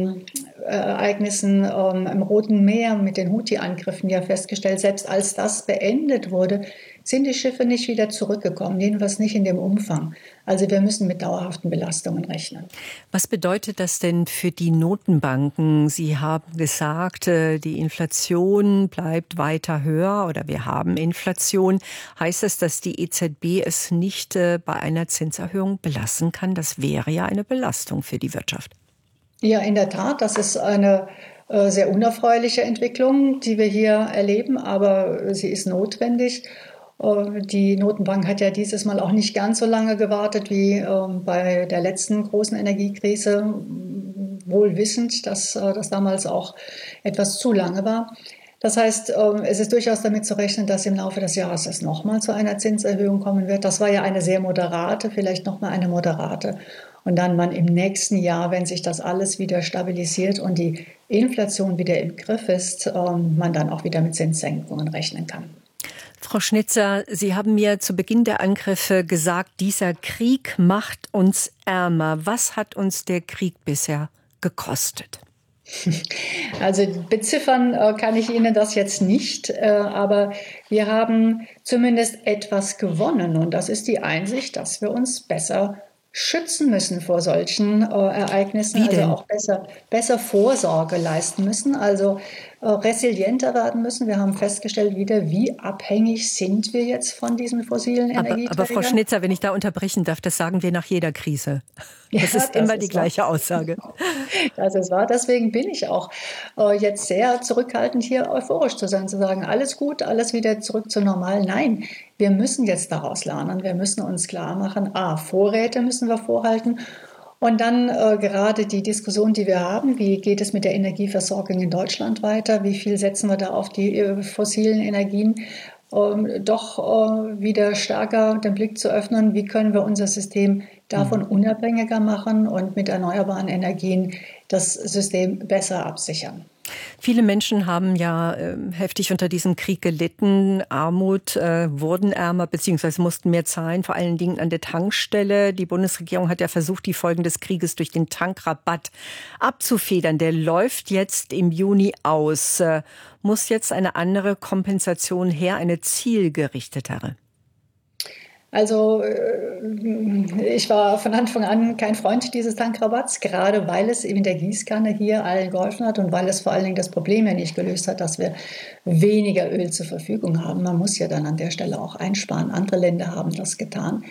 Speaker 19: Ereignissen im Roten Meer mit den Houthi-Angriffen ja festgestellt, selbst als das beendet wurde, sind die Schiffe nicht wieder zurückgekommen, jedenfalls nicht in dem Umfang. Also wir müssen mit dauerhaften Belastungen rechnen.
Speaker 18: Was bedeutet das denn für die Notenbanken? Sie haben gesagt, die Inflation bleibt weiter höher oder wir haben Inflation. Heißt das, dass die EZB es nicht bei einer Zinserhöhung belassen kann? Das wäre ja eine Belastung für die Wirtschaft.
Speaker 19: Ja, in der Tat, das ist eine sehr unerfreuliche Entwicklung, die wir hier erleben, aber sie ist notwendig. Die Notenbank hat ja dieses Mal auch nicht ganz so lange gewartet wie bei der letzten großen Energiekrise, wohl wissend, dass das damals auch etwas zu lange war. Das heißt, es ist durchaus damit zu rechnen, dass im Laufe des Jahres es nochmal zu einer Zinserhöhung kommen wird. Das war ja eine sehr moderate, vielleicht nochmal eine moderate. Und dann man im nächsten Jahr, wenn sich das alles wieder stabilisiert und die Inflation wieder im Griff ist, man dann auch wieder mit Zinssenkungen rechnen kann.
Speaker 18: Frau Schnitzer, Sie haben mir zu Beginn der Angriffe gesagt, dieser Krieg macht uns ärmer. Was hat uns der Krieg bisher gekostet?
Speaker 19: Also beziffern kann ich Ihnen das jetzt nicht, aber wir haben zumindest etwas gewonnen. Und das ist die Einsicht, dass wir uns besser schützen müssen vor solchen Ereignissen, also auch besser Vorsorge leisten müssen, also resilienter werden müssen. Wir haben festgestellt wieder, wie abhängig sind wir jetzt von diesen fossilen Energieträgern.
Speaker 18: Aber Frau Schnitzer, wenn ich da unterbrechen darf, das sagen wir nach jeder Krise. Das ist immer die gleiche Aussage.
Speaker 19: Das ist wahr. Deswegen bin ich auch jetzt sehr zurückhaltend, hier euphorisch zu sein, zu sagen, alles gut, alles wieder zurück zu normal. Nein, wir müssen jetzt daraus lernen. Wir müssen uns klar machen, Vorräte müssen wir vorhalten. Und dann gerade die Diskussion, die wir haben, wie geht es mit der Energieversorgung in Deutschland weiter? Wie viel setzen wir da auf die fossilen Energien? Doch wieder stärker den Blick zu öffnen, wie können wir unser System davon unabhängiger machen und mit erneuerbaren Energien das System besser absichern.
Speaker 18: Viele Menschen haben ja heftig unter diesem Krieg gelitten. Armut, wurden ärmer bzw. mussten mehr zahlen, vor allen Dingen an der Tankstelle. Die Bundesregierung hat ja versucht, die Folgen des Krieges durch den Tankrabatt abzufedern. Der läuft jetzt im Juni aus. Muss jetzt eine andere Kompensation her, eine zielgerichtetere?
Speaker 19: Also ich war von Anfang an kein Freund dieses Tankrabatts, gerade weil es in der Gießkanne hier allen geholfen hat und weil es vor allen Dingen das Problem ja nicht gelöst hat, dass wir weniger Öl zur Verfügung haben. Man muss ja dann an der Stelle auch einsparen. Andere Länder haben das getan.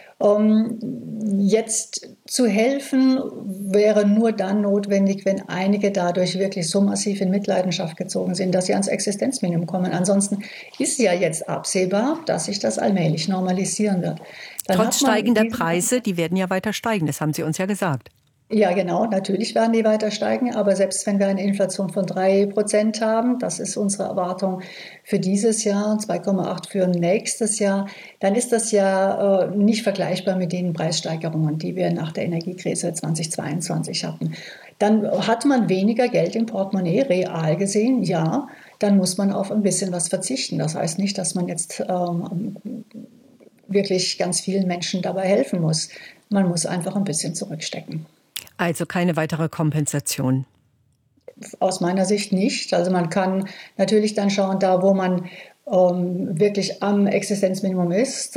Speaker 19: Jetzt zu helfen wäre nur dann notwendig, wenn einige dadurch wirklich so massiv in Mitleidenschaft gezogen sind, dass sie ans Existenzminimum kommen. Ansonsten ist ja jetzt absehbar, dass sich das allmählich normalisieren wird.
Speaker 18: Trotz steigender Preise, die werden ja weiter steigen, das haben Sie uns ja gesagt.
Speaker 19: Ja, genau, natürlich werden die weiter steigen, aber selbst wenn wir eine Inflation von 3% haben, das ist unsere Erwartung für dieses Jahr, 2,8 für nächstes Jahr, dann ist das ja nicht vergleichbar mit den Preissteigerungen, die wir nach der Energiekrise 2022 hatten. Dann hat man weniger Geld im Portemonnaie, real gesehen, ja, dann muss man auf ein bisschen was verzichten. Das heißt nicht, dass man jetzt wirklich ganz vielen Menschen dabei helfen muss. Man muss einfach ein bisschen zurückstecken.
Speaker 18: Also keine weitere Kompensation?
Speaker 19: Aus meiner Sicht nicht. Also man kann natürlich dann schauen, da wo man wirklich am Existenzminimum ist.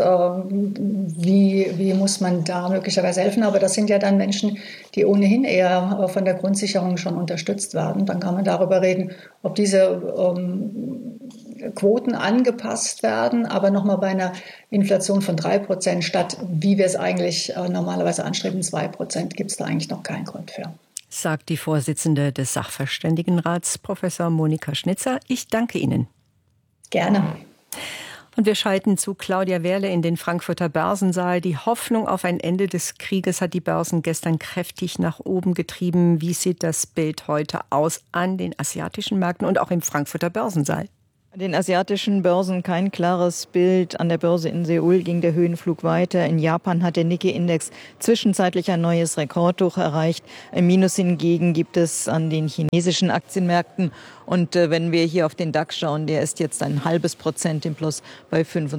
Speaker 19: Wie muss man da möglicherweise helfen? Aber das sind ja dann Menschen, die ohnehin eher von der Grundsicherung schon unterstützt werden. Dann kann man darüber reden, ob diese Quoten angepasst werden, aber nochmal bei einer Inflation von 3% statt, wie wir es eigentlich normalerweise anstreben, 2%, gibt es da eigentlich noch keinen Grund für.
Speaker 18: Sagt die Vorsitzende des Sachverständigenrats, Professor Monika Schnitzer. Ich danke Ihnen.
Speaker 19: Gerne.
Speaker 18: Und wir schalten zu Claudia Wehrle in den Frankfurter Börsensaal. Die Hoffnung auf ein Ende des Krieges hat die Börsen gestern kräftig nach oben getrieben. Wie sieht das Bild heute aus an den asiatischen Märkten und auch im Frankfurter Börsensaal?
Speaker 20: An den asiatischen Börsen kein klares Bild. An der Börse in Seoul ging der Höhenflug weiter. In Japan hat der Nikkei-Index zwischenzeitlich ein neues Rekordhoch erreicht. Ein Minus hingegen gibt es an den chinesischen Aktienmärkten. Und wenn wir hier auf den DAX schauen, der ist jetzt 0,5% im Plus bei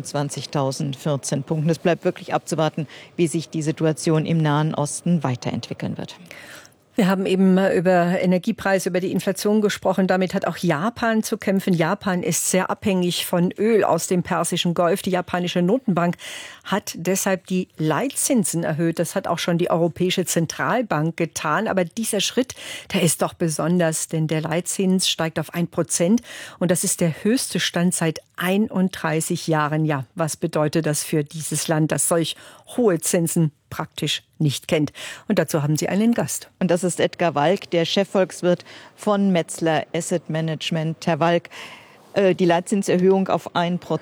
Speaker 20: 25.014 Punkten. Es bleibt wirklich abzuwarten, wie sich die Situation im Nahen Osten weiterentwickeln wird.
Speaker 18: Wir haben eben über Energiepreise, über die Inflation gesprochen. Damit hat auch Japan zu kämpfen. Japan ist sehr abhängig von Öl aus dem Persischen Golf. Die japanische Notenbank hat deshalb die Leitzinsen erhöht. Das hat auch schon die Europäische Zentralbank getan. Aber dieser Schritt, der ist doch besonders, denn der Leitzins steigt auf 1%. Und das ist der höchste Stand seit 31 Jahren. Ja, was bedeutet das für dieses Land, das solch hohe Zinsen praktisch nicht kennt? Und dazu haben Sie einen Gast.
Speaker 20: Und das ist Edgar Walk, der Chefvolkswirt von Metzler Asset Management. Herr Walk, die Leitzinserhöhung auf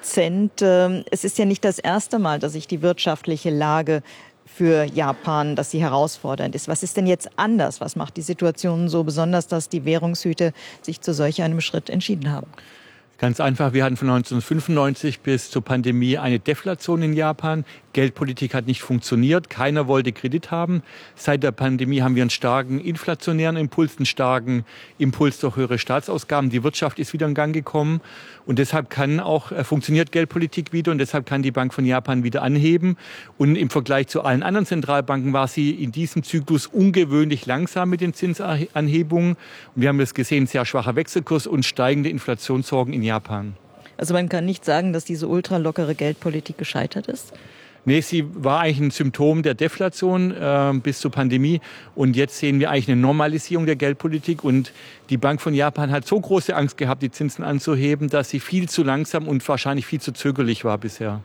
Speaker 20: 1%. Es ist ja nicht das erste Mal, dass sich die wirtschaftliche Lage für Japan, dass sie herausfordernd ist. Was ist denn jetzt anders? Was macht die Situation so besonders, dass die Währungshüte sich zu solch einem Schritt entschieden haben?
Speaker 21: Ganz einfach, wir hatten von 1995 bis zur Pandemie eine Deflation in Japan. Geldpolitik hat nicht funktioniert, keiner wollte Kredit haben. Seit der Pandemie haben wir einen starken inflationären Impuls, einen starken Impuls durch höhere Staatsausgaben. Die Wirtschaft ist wieder in Gang gekommen und deshalb funktioniert Geldpolitik wieder und deshalb kann die Bank von Japan wieder anheben. Und im Vergleich zu allen anderen Zentralbanken war sie in diesem Zyklus ungewöhnlich langsam mit den Zinsanhebungen. Und wir haben das gesehen, sehr schwacher Wechselkurs und steigende Inflationssorgen in Japan.
Speaker 20: Also man kann nicht sagen, dass diese ultralockere Geldpolitik gescheitert ist?
Speaker 21: Nee, sie war eigentlich ein Symptom der Deflation bis zur Pandemie. Und jetzt sehen wir eigentlich eine Normalisierung der Geldpolitik. Und die Bank von Japan hat so große Angst gehabt, die Zinsen anzuheben, dass sie viel zu langsam und wahrscheinlich viel zu zögerlich war bisher.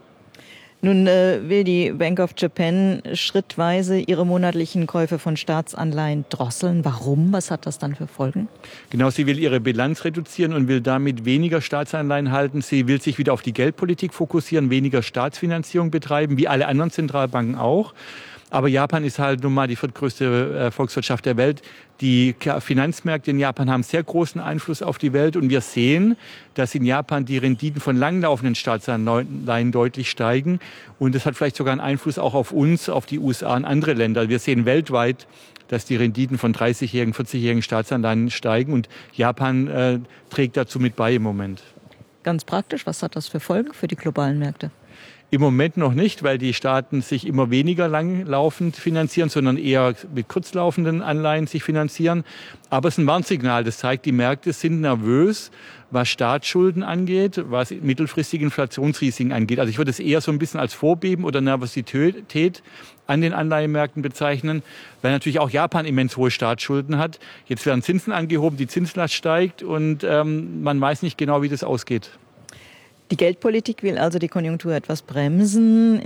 Speaker 20: Nun will die Bank of Japan schrittweise ihre monatlichen Käufe von Staatsanleihen drosseln. Warum? Was hat das dann für Folgen?
Speaker 21: Genau, sie will ihre Bilanz reduzieren und will damit weniger Staatsanleihen halten. Sie will sich wieder auf die Geldpolitik fokussieren, weniger Staatsfinanzierung betreiben, wie alle anderen Zentralbanken auch. Aber Japan ist halt nun mal die viertgrößte Volkswirtschaft der Welt. Die Finanzmärkte in Japan haben sehr großen Einfluss auf die Welt. Und wir sehen, dass in Japan die Renditen von langlaufenden Staatsanleihen deutlich steigen. Und das hat vielleicht sogar einen Einfluss auch auf uns, auf die USA und andere Länder. Wir sehen weltweit, dass die Renditen von 30-jährigen, 40-jährigen Staatsanleihen steigen. Und Japan trägt dazu mit bei im Moment.
Speaker 20: Ganz praktisch, was hat das für Folgen für die globalen Märkte?
Speaker 21: Im Moment noch nicht, weil die Staaten sich immer weniger langlaufend finanzieren, sondern eher mit kurzlaufenden Anleihen sich finanzieren. Aber es ist ein Warnsignal. Das zeigt, die Märkte sind nervös, was Staatsschulden angeht, was mittelfristige Inflationsrisiken angeht. Also ich würde es eher so ein bisschen als Vorbeben oder Nervosität an den Anleihemärkten bezeichnen, weil natürlich auch Japan immens hohe Staatsschulden hat. Jetzt werden Zinsen angehoben, die Zinslast steigt und man weiß nicht genau, wie das ausgeht.
Speaker 20: Die Geldpolitik will also die Konjunktur etwas bremsen,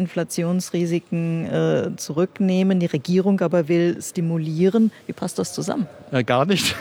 Speaker 20: Inflationsrisiken zurücknehmen. Die Regierung aber will stimulieren. Wie passt das zusammen?
Speaker 21: Gar nicht.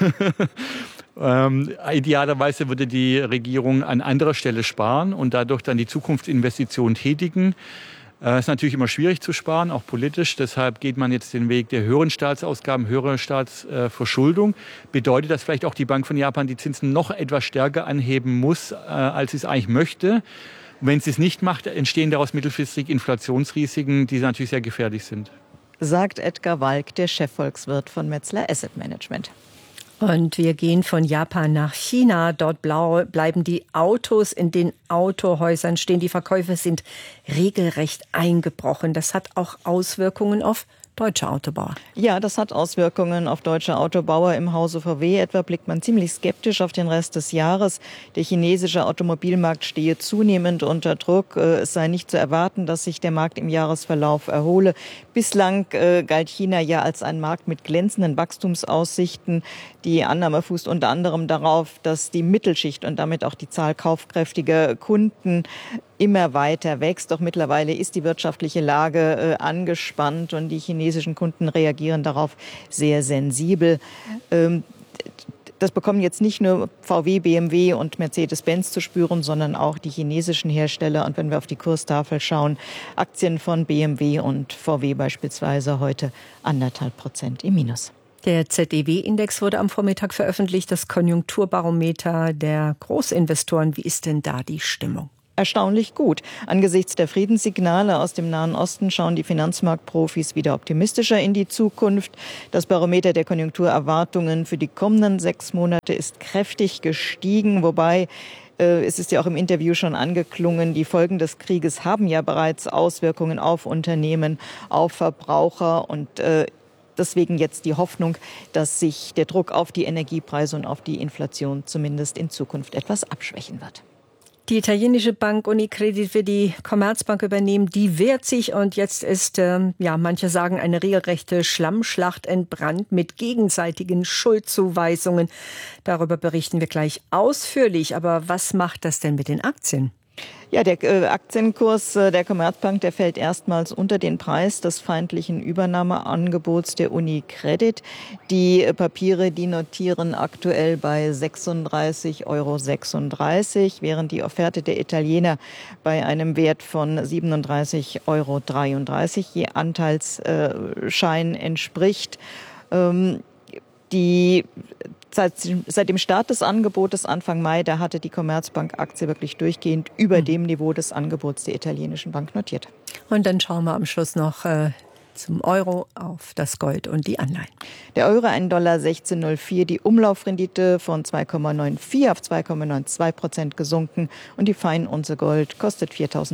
Speaker 21: Idealerweise würde die Regierung an anderer Stelle sparen und dadurch dann die Zukunftsinvestitionen tätigen. Es ist natürlich immer schwierig zu sparen, auch politisch. Deshalb geht man jetzt den Weg der höheren Staatsausgaben, höherer Staatsverschuldung. Bedeutet, dass vielleicht auch die Bank von Japan die Zinsen noch etwas stärker anheben muss, als sie es eigentlich möchte. Und wenn sie es nicht macht, entstehen daraus mittelfristig Inflationsrisiken, die natürlich sehr gefährlich sind.
Speaker 20: Sagt Edgar Walk, der Chefvolkswirt von Metzler Asset Management.
Speaker 18: Und wir gehen von Japan nach China. Dort bleiben die Autos in den Autohäusern stehen. Die Verkäufe sind regelrecht eingebrochen. Das hat auch Auswirkungen auf deutsche Autobauer.
Speaker 20: Ja, das hat Auswirkungen auf deutsche Autobauer. Im Hause VW etwa blickt man ziemlich skeptisch auf den Rest des Jahres. Der chinesische Automobilmarkt stehe zunehmend unter Druck. Es sei nicht zu erwarten, dass sich der Markt im Jahresverlauf erhole. Bislang galt China ja als ein Markt mit glänzenden Wachstumsaussichten. Die Annahme fußt unter anderem darauf, dass die Mittelschicht und damit auch die Zahl kaufkräftiger Kunden immer weiter wächst. Doch mittlerweile ist die wirtschaftliche Lage angespannt und die chinesischen Kunden reagieren darauf sehr sensibel. Das bekommen jetzt nicht nur VW, BMW und Mercedes-Benz zu spüren, sondern auch die chinesischen Hersteller. Und wenn wir auf die Kurstafel schauen, Aktien von BMW und VW beispielsweise heute 1,5% im Minus.
Speaker 18: Der ZEW-Index wurde am Vormittag veröffentlicht, das Konjunkturbarometer der Großinvestoren. Wie ist denn da die Stimmung?
Speaker 20: Erstaunlich gut. Angesichts der Friedenssignale aus dem Nahen Osten schauen die Finanzmarktprofis wieder optimistischer in die Zukunft. Das Barometer der Konjunkturerwartungen für die kommenden 6 Monate ist kräftig gestiegen, wobei es ist ja auch im Interview schon angeklungen, die Folgen des Krieges haben ja bereits Auswirkungen auf Unternehmen, auf Verbraucher und deswegen jetzt die Hoffnung, dass sich der Druck auf die Energiepreise und auf die Inflation zumindest in Zukunft etwas abschwächen wird.
Speaker 18: Die italienische Bank Unicredit will die Commerzbank übernehmen. Die wehrt sich und jetzt ist, manche sagen, eine regelrechte Schlammschlacht entbrannt mit gegenseitigen Schuldzuweisungen. Darüber berichten wir gleich ausführlich. Aber was macht das denn mit den Aktien?
Speaker 20: Ja, der Aktienkurs der Commerzbank, der fällt erstmals unter den Preis des feindlichen Übernahmeangebots der Unicredit. Die Papiere, die notieren aktuell bei 36,36 €, während die Offerte der Italiener bei einem Wert von 37,33 € je Anteilsschein entspricht. Seit dem Start des Angebotes Anfang Mai, da hatte die Commerzbank-Aktie wirklich durchgehend über dem Niveau des Angebots der italienischen Bank notiert.
Speaker 18: Und dann schauen wir am Schluss noch zum Euro auf das Gold und die Anleihen.
Speaker 20: Der Euro $1,1604, die Umlaufrendite von 2,94 auf 2,92% gesunken und die Feinunze Gold kostet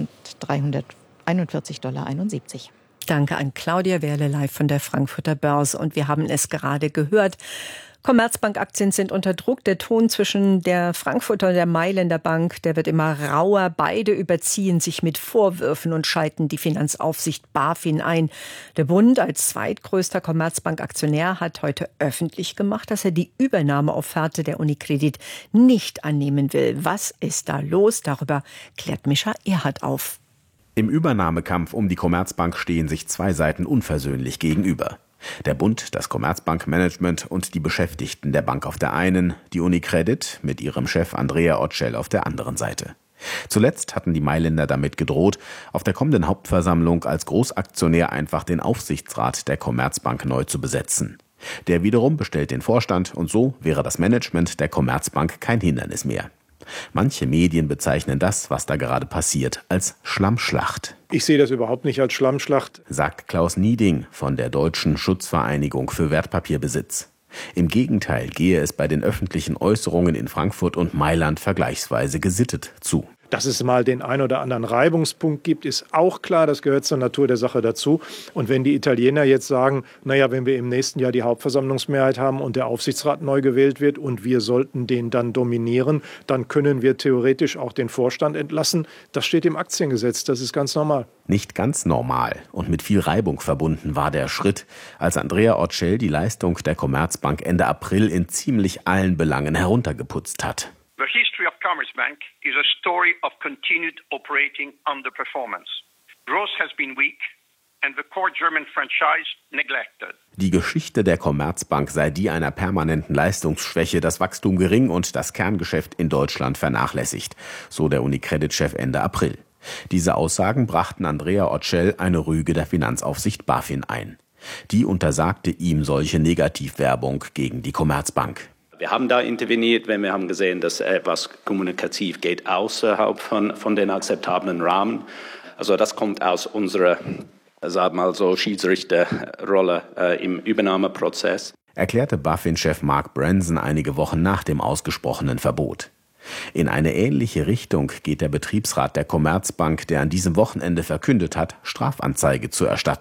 Speaker 20: $4.341,71.
Speaker 18: Danke an Claudia Werle live von der Frankfurter Börse. Und wir haben es gerade gehört. Commerzbank-Aktien sind unter Druck. Der Ton zwischen der Frankfurter und der Mailänder Bank, der wird immer rauer. Beide überziehen sich mit Vorwürfen und schalten die Finanzaufsicht BaFin ein. Der Bund als zweitgrößter Commerzbank-Aktionär hat heute öffentlich gemacht, dass er die Übernahmeofferte der Unicredit nicht annehmen will. Was ist da los? Darüber klärt Mischa Erhardt auf.
Speaker 5: Im Übernahmekampf um die Commerzbank stehen sich 2 Seiten unversöhnlich gegenüber. Der Bund, das Commerzbankmanagement und die Beschäftigten der Bank auf der einen, die Unicredit mit ihrem Chef Andrea Orcel auf der anderen Seite. Zuletzt hatten die Mailänder damit gedroht, auf der kommenden Hauptversammlung als Großaktionär einfach den Aufsichtsrat der Commerzbank neu zu besetzen. Der wiederum bestellt den Vorstand und so wäre das Management der Commerzbank kein Hindernis mehr. Manche Medien bezeichnen das, was da gerade passiert, als Schlammschlacht.
Speaker 22: Ich sehe das überhaupt nicht als Schlammschlacht,
Speaker 5: sagt Klaus Nieding von der Deutschen Schutzvereinigung für Wertpapierbesitz. Im Gegenteil gehe es bei den öffentlichen Äußerungen in Frankfurt und Mailand vergleichsweise gesittet zu.
Speaker 22: Dass es mal den ein oder anderen Reibungspunkt gibt, ist auch klar. Das gehört zur Natur der Sache dazu. Und wenn die Italiener jetzt sagen, naja, wenn wir im nächsten Jahr die Hauptversammlungsmehrheit haben und der Aufsichtsrat neu gewählt wird und wir sollten den dann dominieren, dann können wir theoretisch auch den Vorstand entlassen. Das steht im Aktiengesetz. Das ist ganz normal.
Speaker 5: Nicht ganz normal und mit viel Reibung verbunden war der Schritt, als Andrea Orcel die Leistung der Commerzbank Ende April in ziemlich allen Belangen heruntergeputzt hat.
Speaker 23: The history of Commerzbank is a story of continued operating underperformance. Growth has been weak and the core German franchise neglected.
Speaker 5: Die Geschichte der Commerzbank sei die einer permanenten Leistungsschwäche, das Wachstum gering und das Kerngeschäft in Deutschland vernachlässigt, so der Unicredit-Chef Ende April. Diese Aussagen brachten Andrea Orcel eine Rüge der Finanzaufsicht BaFin ein. Die untersagte ihm solche Negativwerbung gegen die Commerzbank.
Speaker 24: Wir haben da interveniert, wenn wir haben gesehen, dass etwas kommunikativ geht außerhalb von den akzeptablen Rahmen. Also das kommt aus unserer, sagen wir mal so, Schiedsrichterrolle im Übernahmeprozess.
Speaker 5: Erklärte BaFin-Chef Mark Branson einige Wochen nach dem ausgesprochenen Verbot. In eine ähnliche Richtung geht der Betriebsrat der Commerzbank, der an diesem Wochenende verkündet hat, Strafanzeige zu erstatten.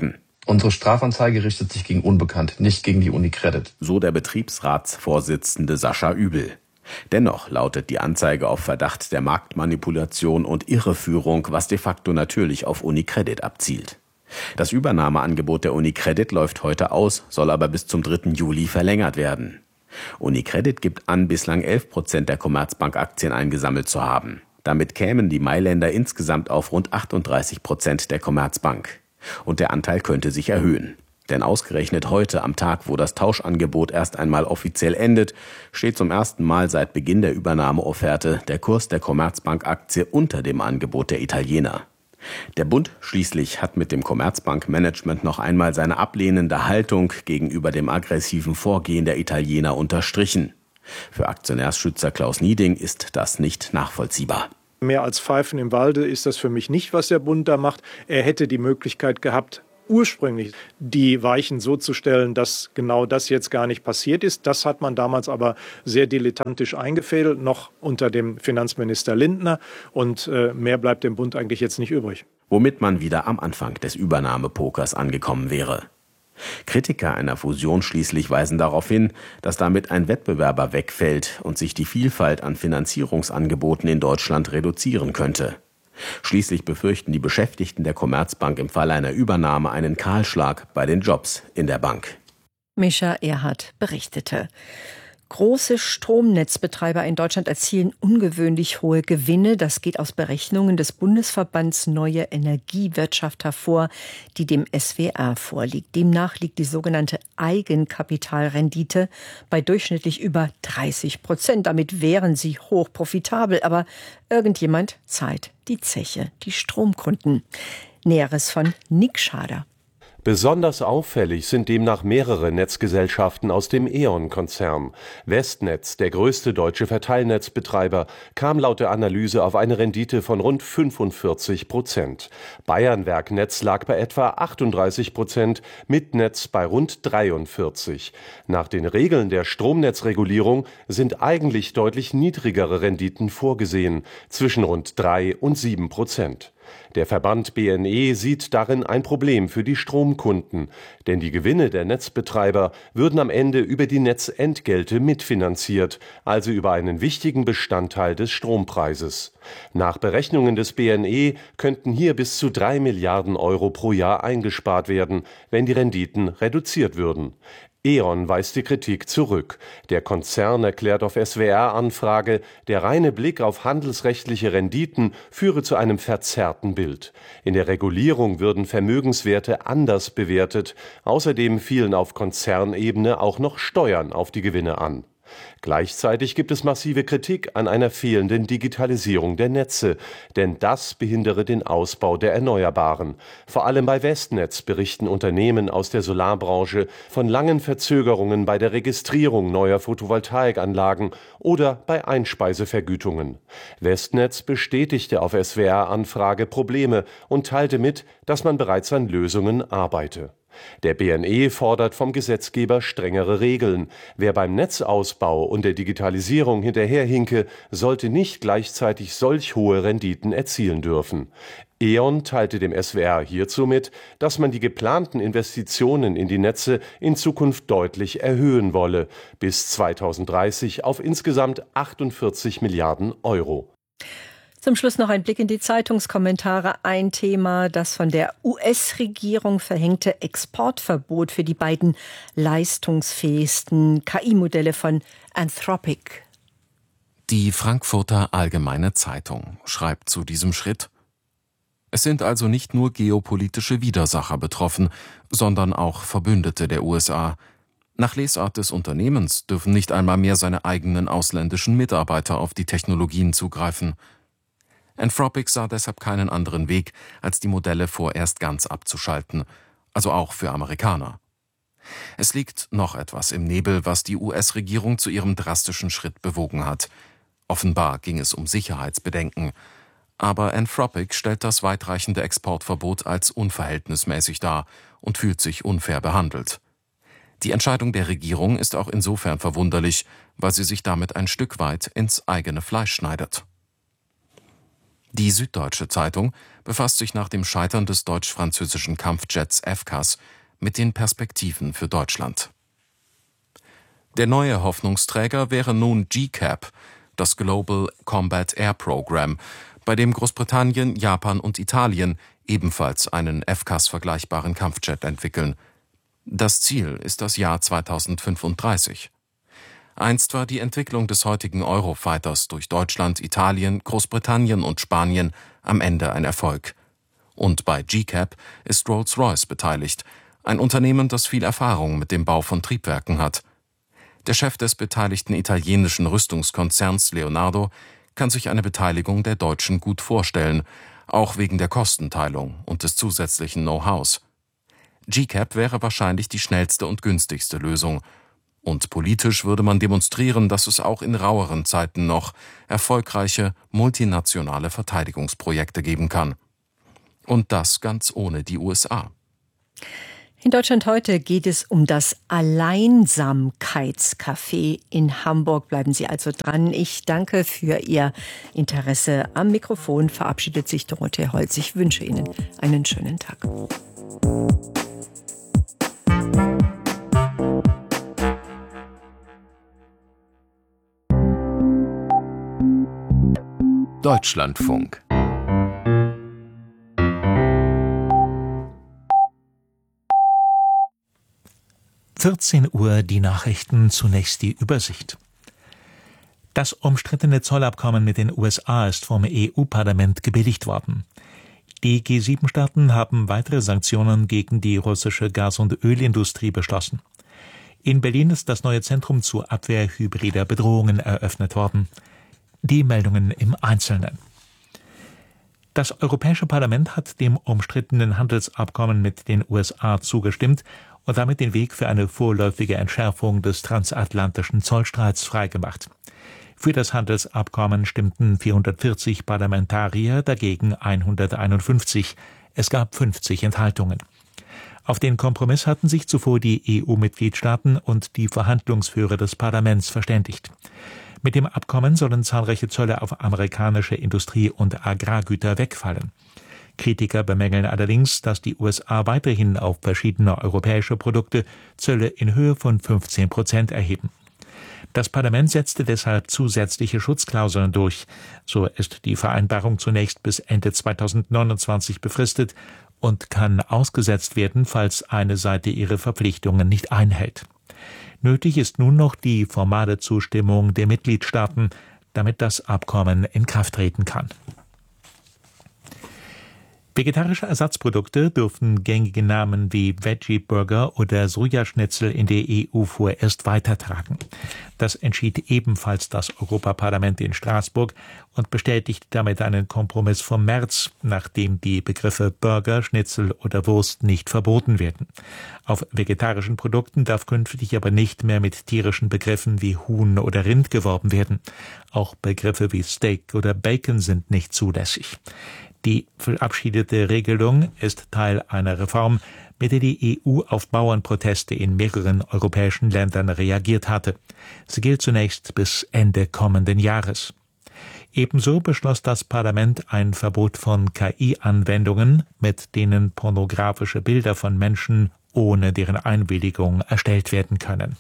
Speaker 4: Unsere Strafanzeige richtet sich gegen Unbekannt, nicht gegen die UniCredit.
Speaker 5: So der Betriebsratsvorsitzende Sascha Übel. Dennoch lautet die Anzeige auf Verdacht der Marktmanipulation und Irreführung, was de facto natürlich auf UniCredit abzielt. Das Übernahmeangebot der UniCredit läuft heute aus, soll aber bis zum 3. Juli verlängert werden. UniCredit gibt an, bislang 11% der Commerzbank-Aktien eingesammelt zu haben. Damit kämen die Mailänder insgesamt auf rund 38% der Commerzbank. Und der Anteil könnte sich erhöhen. Denn ausgerechnet heute, am Tag, wo das Tauschangebot erst einmal offiziell endet, steht zum ersten Mal seit Beginn der Übernahmeofferte der Kurs der Commerzbank-Aktie unter dem Angebot der Italiener. Der Bund schließlich hat mit dem Commerzbank-Management noch einmal seine ablehnende Haltung gegenüber dem aggressiven Vorgehen der Italiener unterstrichen. Für Aktionärsschützer Klaus Nieding ist das nicht nachvollziehbar.
Speaker 22: Mehr als Pfeifen im Walde ist das für mich nicht, was der Bund da macht. Er hätte die Möglichkeit gehabt, ursprünglich die Weichen so zu stellen, dass genau das jetzt gar nicht passiert ist. Das hat man damals aber sehr dilettantisch eingefädelt, noch unter dem Finanzminister Lindner. Und mehr bleibt dem Bund eigentlich jetzt nicht übrig.
Speaker 5: Womit man wieder am Anfang des Übernahmepokers angekommen wäre. Kritiker einer Fusion schließlich weisen darauf hin, dass damit ein Wettbewerber wegfällt und sich die Vielfalt an Finanzierungsangeboten in Deutschland reduzieren könnte. Schließlich befürchten die Beschäftigten der Commerzbank im Fall einer Übernahme einen Kahlschlag bei den Jobs in der Bank.
Speaker 18: Mischa Erhardt berichtete. Große Stromnetzbetreiber in Deutschland erzielen ungewöhnlich hohe Gewinne. Das geht aus Berechnungen des Bundesverbands Neue Energiewirtschaft hervor, die dem SWR vorliegt. Demnach liegt die sogenannte Eigenkapitalrendite bei durchschnittlich über 30%. Damit wären sie hoch profitabel. Aber irgendjemand zahlt die Zeche, die Stromkunden. Näheres von Nick Schader.
Speaker 7: Besonders auffällig sind demnach mehrere Netzgesellschaften aus dem E.ON-Konzern. Westnetz, der größte deutsche Verteilnetzbetreiber, kam laut der Analyse auf eine Rendite von rund 45%. Bayernwerknetz lag bei etwa 38%, Mitnetz bei rund 43%. Nach den Regeln der Stromnetzregulierung sind eigentlich deutlich niedrigere Renditen vorgesehen, zwischen rund 3 und 7%. Der Verband BNE sieht darin ein Problem für die Stromkunden, denn die Gewinne der Netzbetreiber würden am Ende über die Netzentgelte mitfinanziert, also über einen wichtigen Bestandteil des Strompreises. Nach Berechnungen des BNE könnten hier bis zu 3 Milliarden Euro pro Jahr eingespart werden, wenn die Renditen reduziert würden. E.ON weist die Kritik zurück. Der Konzern erklärt auf SWR-Anfrage, der reine Blick auf handelsrechtliche Renditen führe zu einem verzerrten Bild. In der Regulierung würden Vermögenswerte anders bewertet. Außerdem fielen auf Konzernebene auch noch Steuern auf die Gewinne an. Gleichzeitig gibt es massive Kritik an einer fehlenden Digitalisierung der Netze, denn das behindere den Ausbau der Erneuerbaren. Vor allem bei Westnetz berichten Unternehmen aus der Solarbranche von langen Verzögerungen bei der Registrierung neuer Photovoltaikanlagen oder bei Einspeisevergütungen. Westnetz bestätigte auf SWR-Anfrage Probleme und teilte mit, dass man bereits an Lösungen arbeite. Der BNE fordert vom Gesetzgeber strengere Regeln. Wer beim Netzausbau und der Digitalisierung hinterherhinke, sollte nicht gleichzeitig solch hohe Renditen erzielen dürfen. E.ON teilte dem SWR hierzu mit, dass man die geplanten Investitionen in die Netze in Zukunft deutlich erhöhen wolle, bis 2030 auf insgesamt 48 Milliarden Euro.
Speaker 18: Zum Schluss noch ein Blick in die Zeitungskommentare. Ein Thema, das von der US-Regierung verhängte Exportverbot für die beiden leistungsfähigsten KI-Modelle von Anthropic.
Speaker 2: Die Frankfurter Allgemeine Zeitung schreibt zu diesem Schritt: Es sind also nicht nur geopolitische Widersacher betroffen, sondern auch Verbündete der USA. Nach Lesart des Unternehmens dürfen nicht einmal mehr seine eigenen ausländischen Mitarbeiter auf die Technologien zugreifen. Anthropic sah deshalb keinen anderen Weg, als die Modelle vorerst ganz abzuschalten, also auch für Amerikaner. Es liegt noch etwas im Nebel, was die US-Regierung zu ihrem drastischen Schritt bewogen hat. Offenbar ging es um Sicherheitsbedenken. Aber Anthropic stellt das weitreichende Exportverbot als unverhältnismäßig dar und fühlt sich unfair behandelt. Die Entscheidung der Regierung ist auch insofern verwunderlich, weil sie sich damit ein Stück weit ins eigene Fleisch schneidet. Die Süddeutsche Zeitung befasst sich nach dem Scheitern des deutsch-französischen Kampfjets FCAS mit den Perspektiven für Deutschland. Der neue Hoffnungsträger wäre nun GCAP, das Global Combat Air Program, bei dem Großbritannien, Japan und Italien ebenfalls einen FCAS-vergleichbaren Kampfjet entwickeln. Das Ziel ist das Jahr 2035. Einst war die Entwicklung des heutigen Eurofighters durch Deutschland, Italien, Großbritannien und Spanien am Ende ein Erfolg. Und bei GCAP ist Rolls-Royce beteiligt, ein Unternehmen, das viel Erfahrung mit dem Bau von Triebwerken hat. Der Chef des beteiligten italienischen Rüstungskonzerns Leonardo kann sich eine Beteiligung der Deutschen gut vorstellen, auch wegen der Kostenteilung und des zusätzlichen Know-hows. GCAP wäre wahrscheinlich die schnellste und günstigste Lösung. Und politisch würde man demonstrieren, dass es auch in raueren Zeiten noch erfolgreiche multinationale Verteidigungsprojekte geben kann. Und das ganz ohne die USA.
Speaker 18: In Deutschland heute geht es um das Alleinsamkeitscafé in Hamburg. Bleiben Sie also dran. Ich danke für Ihr Interesse. Am Mikrofon verabschiedet sich Dorothee Holz. Ich wünsche Ihnen einen schönen Tag.
Speaker 2: Deutschlandfunk.
Speaker 1: Uhr die Nachrichten, zunächst die Übersicht. Das umstrittene Zollabkommen mit den USA ist vom EU-Parlament gebilligt worden. Die G7-Staaten haben weitere Sanktionen gegen die russische Gas- und Ölindustrie beschlossen. In Berlin ist das neue Zentrum zur Abwehr hybrider Bedrohungen eröffnet worden. Die Meldungen im Einzelnen. Das Europäische Parlament hat dem umstrittenen Handelsabkommen mit den USA zugestimmt und damit den Weg für eine vorläufige Entschärfung des transatlantischen Zollstreits freigemacht. Für das Handelsabkommen stimmten 440 Parlamentarier, dagegen 151. Es gab 50 Enthaltungen. Auf den Kompromiss hatten sich zuvor die EU-Mitgliedstaaten und die Verhandlungsführer des Parlaments verständigt. Mit dem Abkommen sollen zahlreiche Zölle auf amerikanische Industrie- und Agrargüter wegfallen. Kritiker bemängeln allerdings, dass die USA weiterhin auf verschiedene europäische Produkte Zölle in Höhe von 15% erheben. Das Parlament setzte deshalb zusätzliche Schutzklauseln durch. So ist die Vereinbarung zunächst bis Ende 2029 befristet und kann ausgesetzt werden, falls eine Seite ihre Verpflichtungen nicht einhält. Nötig ist nun noch die formale Zustimmung der Mitgliedstaaten, damit das Abkommen in Kraft treten kann. Vegetarische Ersatzprodukte dürfen gängige Namen wie Veggie-Burger oder Sojaschnitzel in der EU vorerst weitertragen. Das entschied ebenfalls das Europaparlament in Straßburg und bestätigt damit einen Kompromiss vom März, nachdem die Begriffe Burger, Schnitzel oder Wurst nicht verboten werden. Auf vegetarischen Produkten darf künftig aber nicht mehr mit tierischen Begriffen wie Huhn oder Rind geworben werden. Auch Begriffe wie Steak oder Bacon sind nicht zulässig. Die verabschiedete Regelung ist Teil einer Reform, mit der die EU auf Bauernproteste in mehreren europäischen Ländern reagiert hatte. Sie gilt zunächst bis Ende kommenden Jahres. Ebenso beschloss das Parlament ein Verbot von KI-Anwendungen, mit denen pornografische Bilder von Menschen ohne deren Einwilligung erstellt werden können.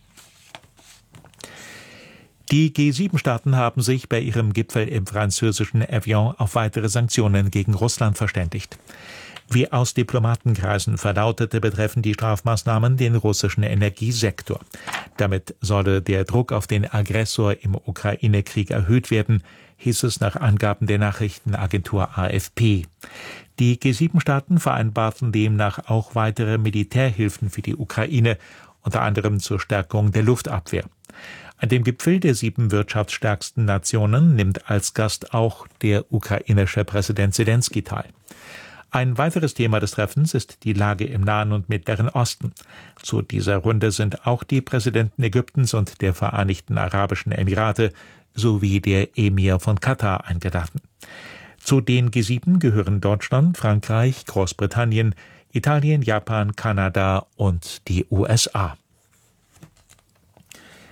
Speaker 1: Die G7-Staaten haben sich bei ihrem Gipfel im französischen Evian auf weitere Sanktionen gegen Russland verständigt. Wie aus Diplomatenkreisen verlautete, betreffen die Strafmaßnahmen den russischen Energiesektor. Damit solle der Druck auf den Aggressor im Ukraine-Krieg erhöht werden, hieß es nach Angaben der Nachrichtenagentur AFP. Die G7-Staaten vereinbarten demnach auch weitere Militärhilfen für die Ukraine, unter anderem zur Stärkung der Luftabwehr. An dem Gipfel der 7 wirtschaftsstärksten Nationen nimmt als Gast auch der ukrainische Präsident Selenskyj teil. Ein weiteres Thema des Treffens ist die Lage im Nahen und Mittleren Osten. Zu dieser Runde sind auch die Präsidenten Ägyptens und der Vereinigten Arabischen Emirate sowie der Emir von Katar eingeladen. Zu den G7 gehören Deutschland, Frankreich, Großbritannien, Italien, Japan, Kanada und die USA.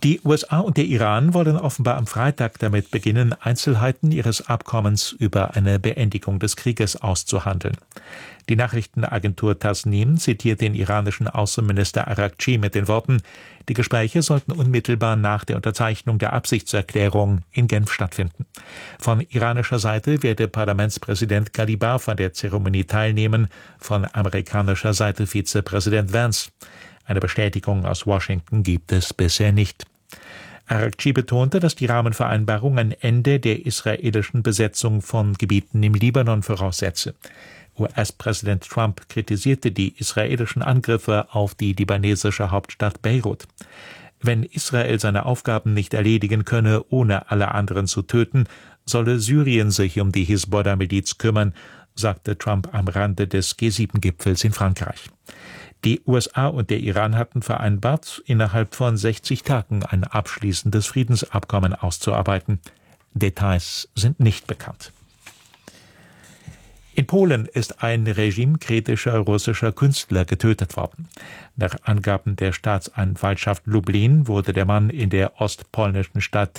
Speaker 1: Die USA und der Iran wollen offenbar am Freitag damit beginnen, Einzelheiten ihres Abkommens über eine Beendigung des Krieges auszuhandeln. Die Nachrichtenagentur Tasnim zitiert den iranischen Außenminister Araghchi mit den Worten: Die Gespräche sollten unmittelbar nach der Unterzeichnung der Absichtserklärung in Genf stattfinden. Von iranischer Seite werde Parlamentspräsident Ghalibaf an der Zeremonie teilnehmen, von amerikanischer Seite Vizepräsident Vance. Eine Bestätigung aus Washington gibt es bisher nicht. Araghchi betonte, dass die Rahmenvereinbarung ein Ende der israelischen Besetzung von Gebieten im Libanon voraussetze. US-Präsident Trump kritisierte die israelischen Angriffe auf die libanesische Hauptstadt Beirut. Wenn Israel seine Aufgaben nicht erledigen könne, ohne alle anderen zu töten, solle Syrien sich um die Hisbollah-Miliz kümmern, sagte Trump am Rande des G7-Gipfels in Frankreich. Die USA und der Iran hatten vereinbart, innerhalb von 60 Tagen ein abschließendes Friedensabkommen auszuarbeiten. Details sind nicht bekannt. In Polen ist ein regimekritischer russischer Künstler getötet worden. Nach Angaben der Staatsanwaltschaft Lublin wurde der Mann in der ostpolnischen Stadt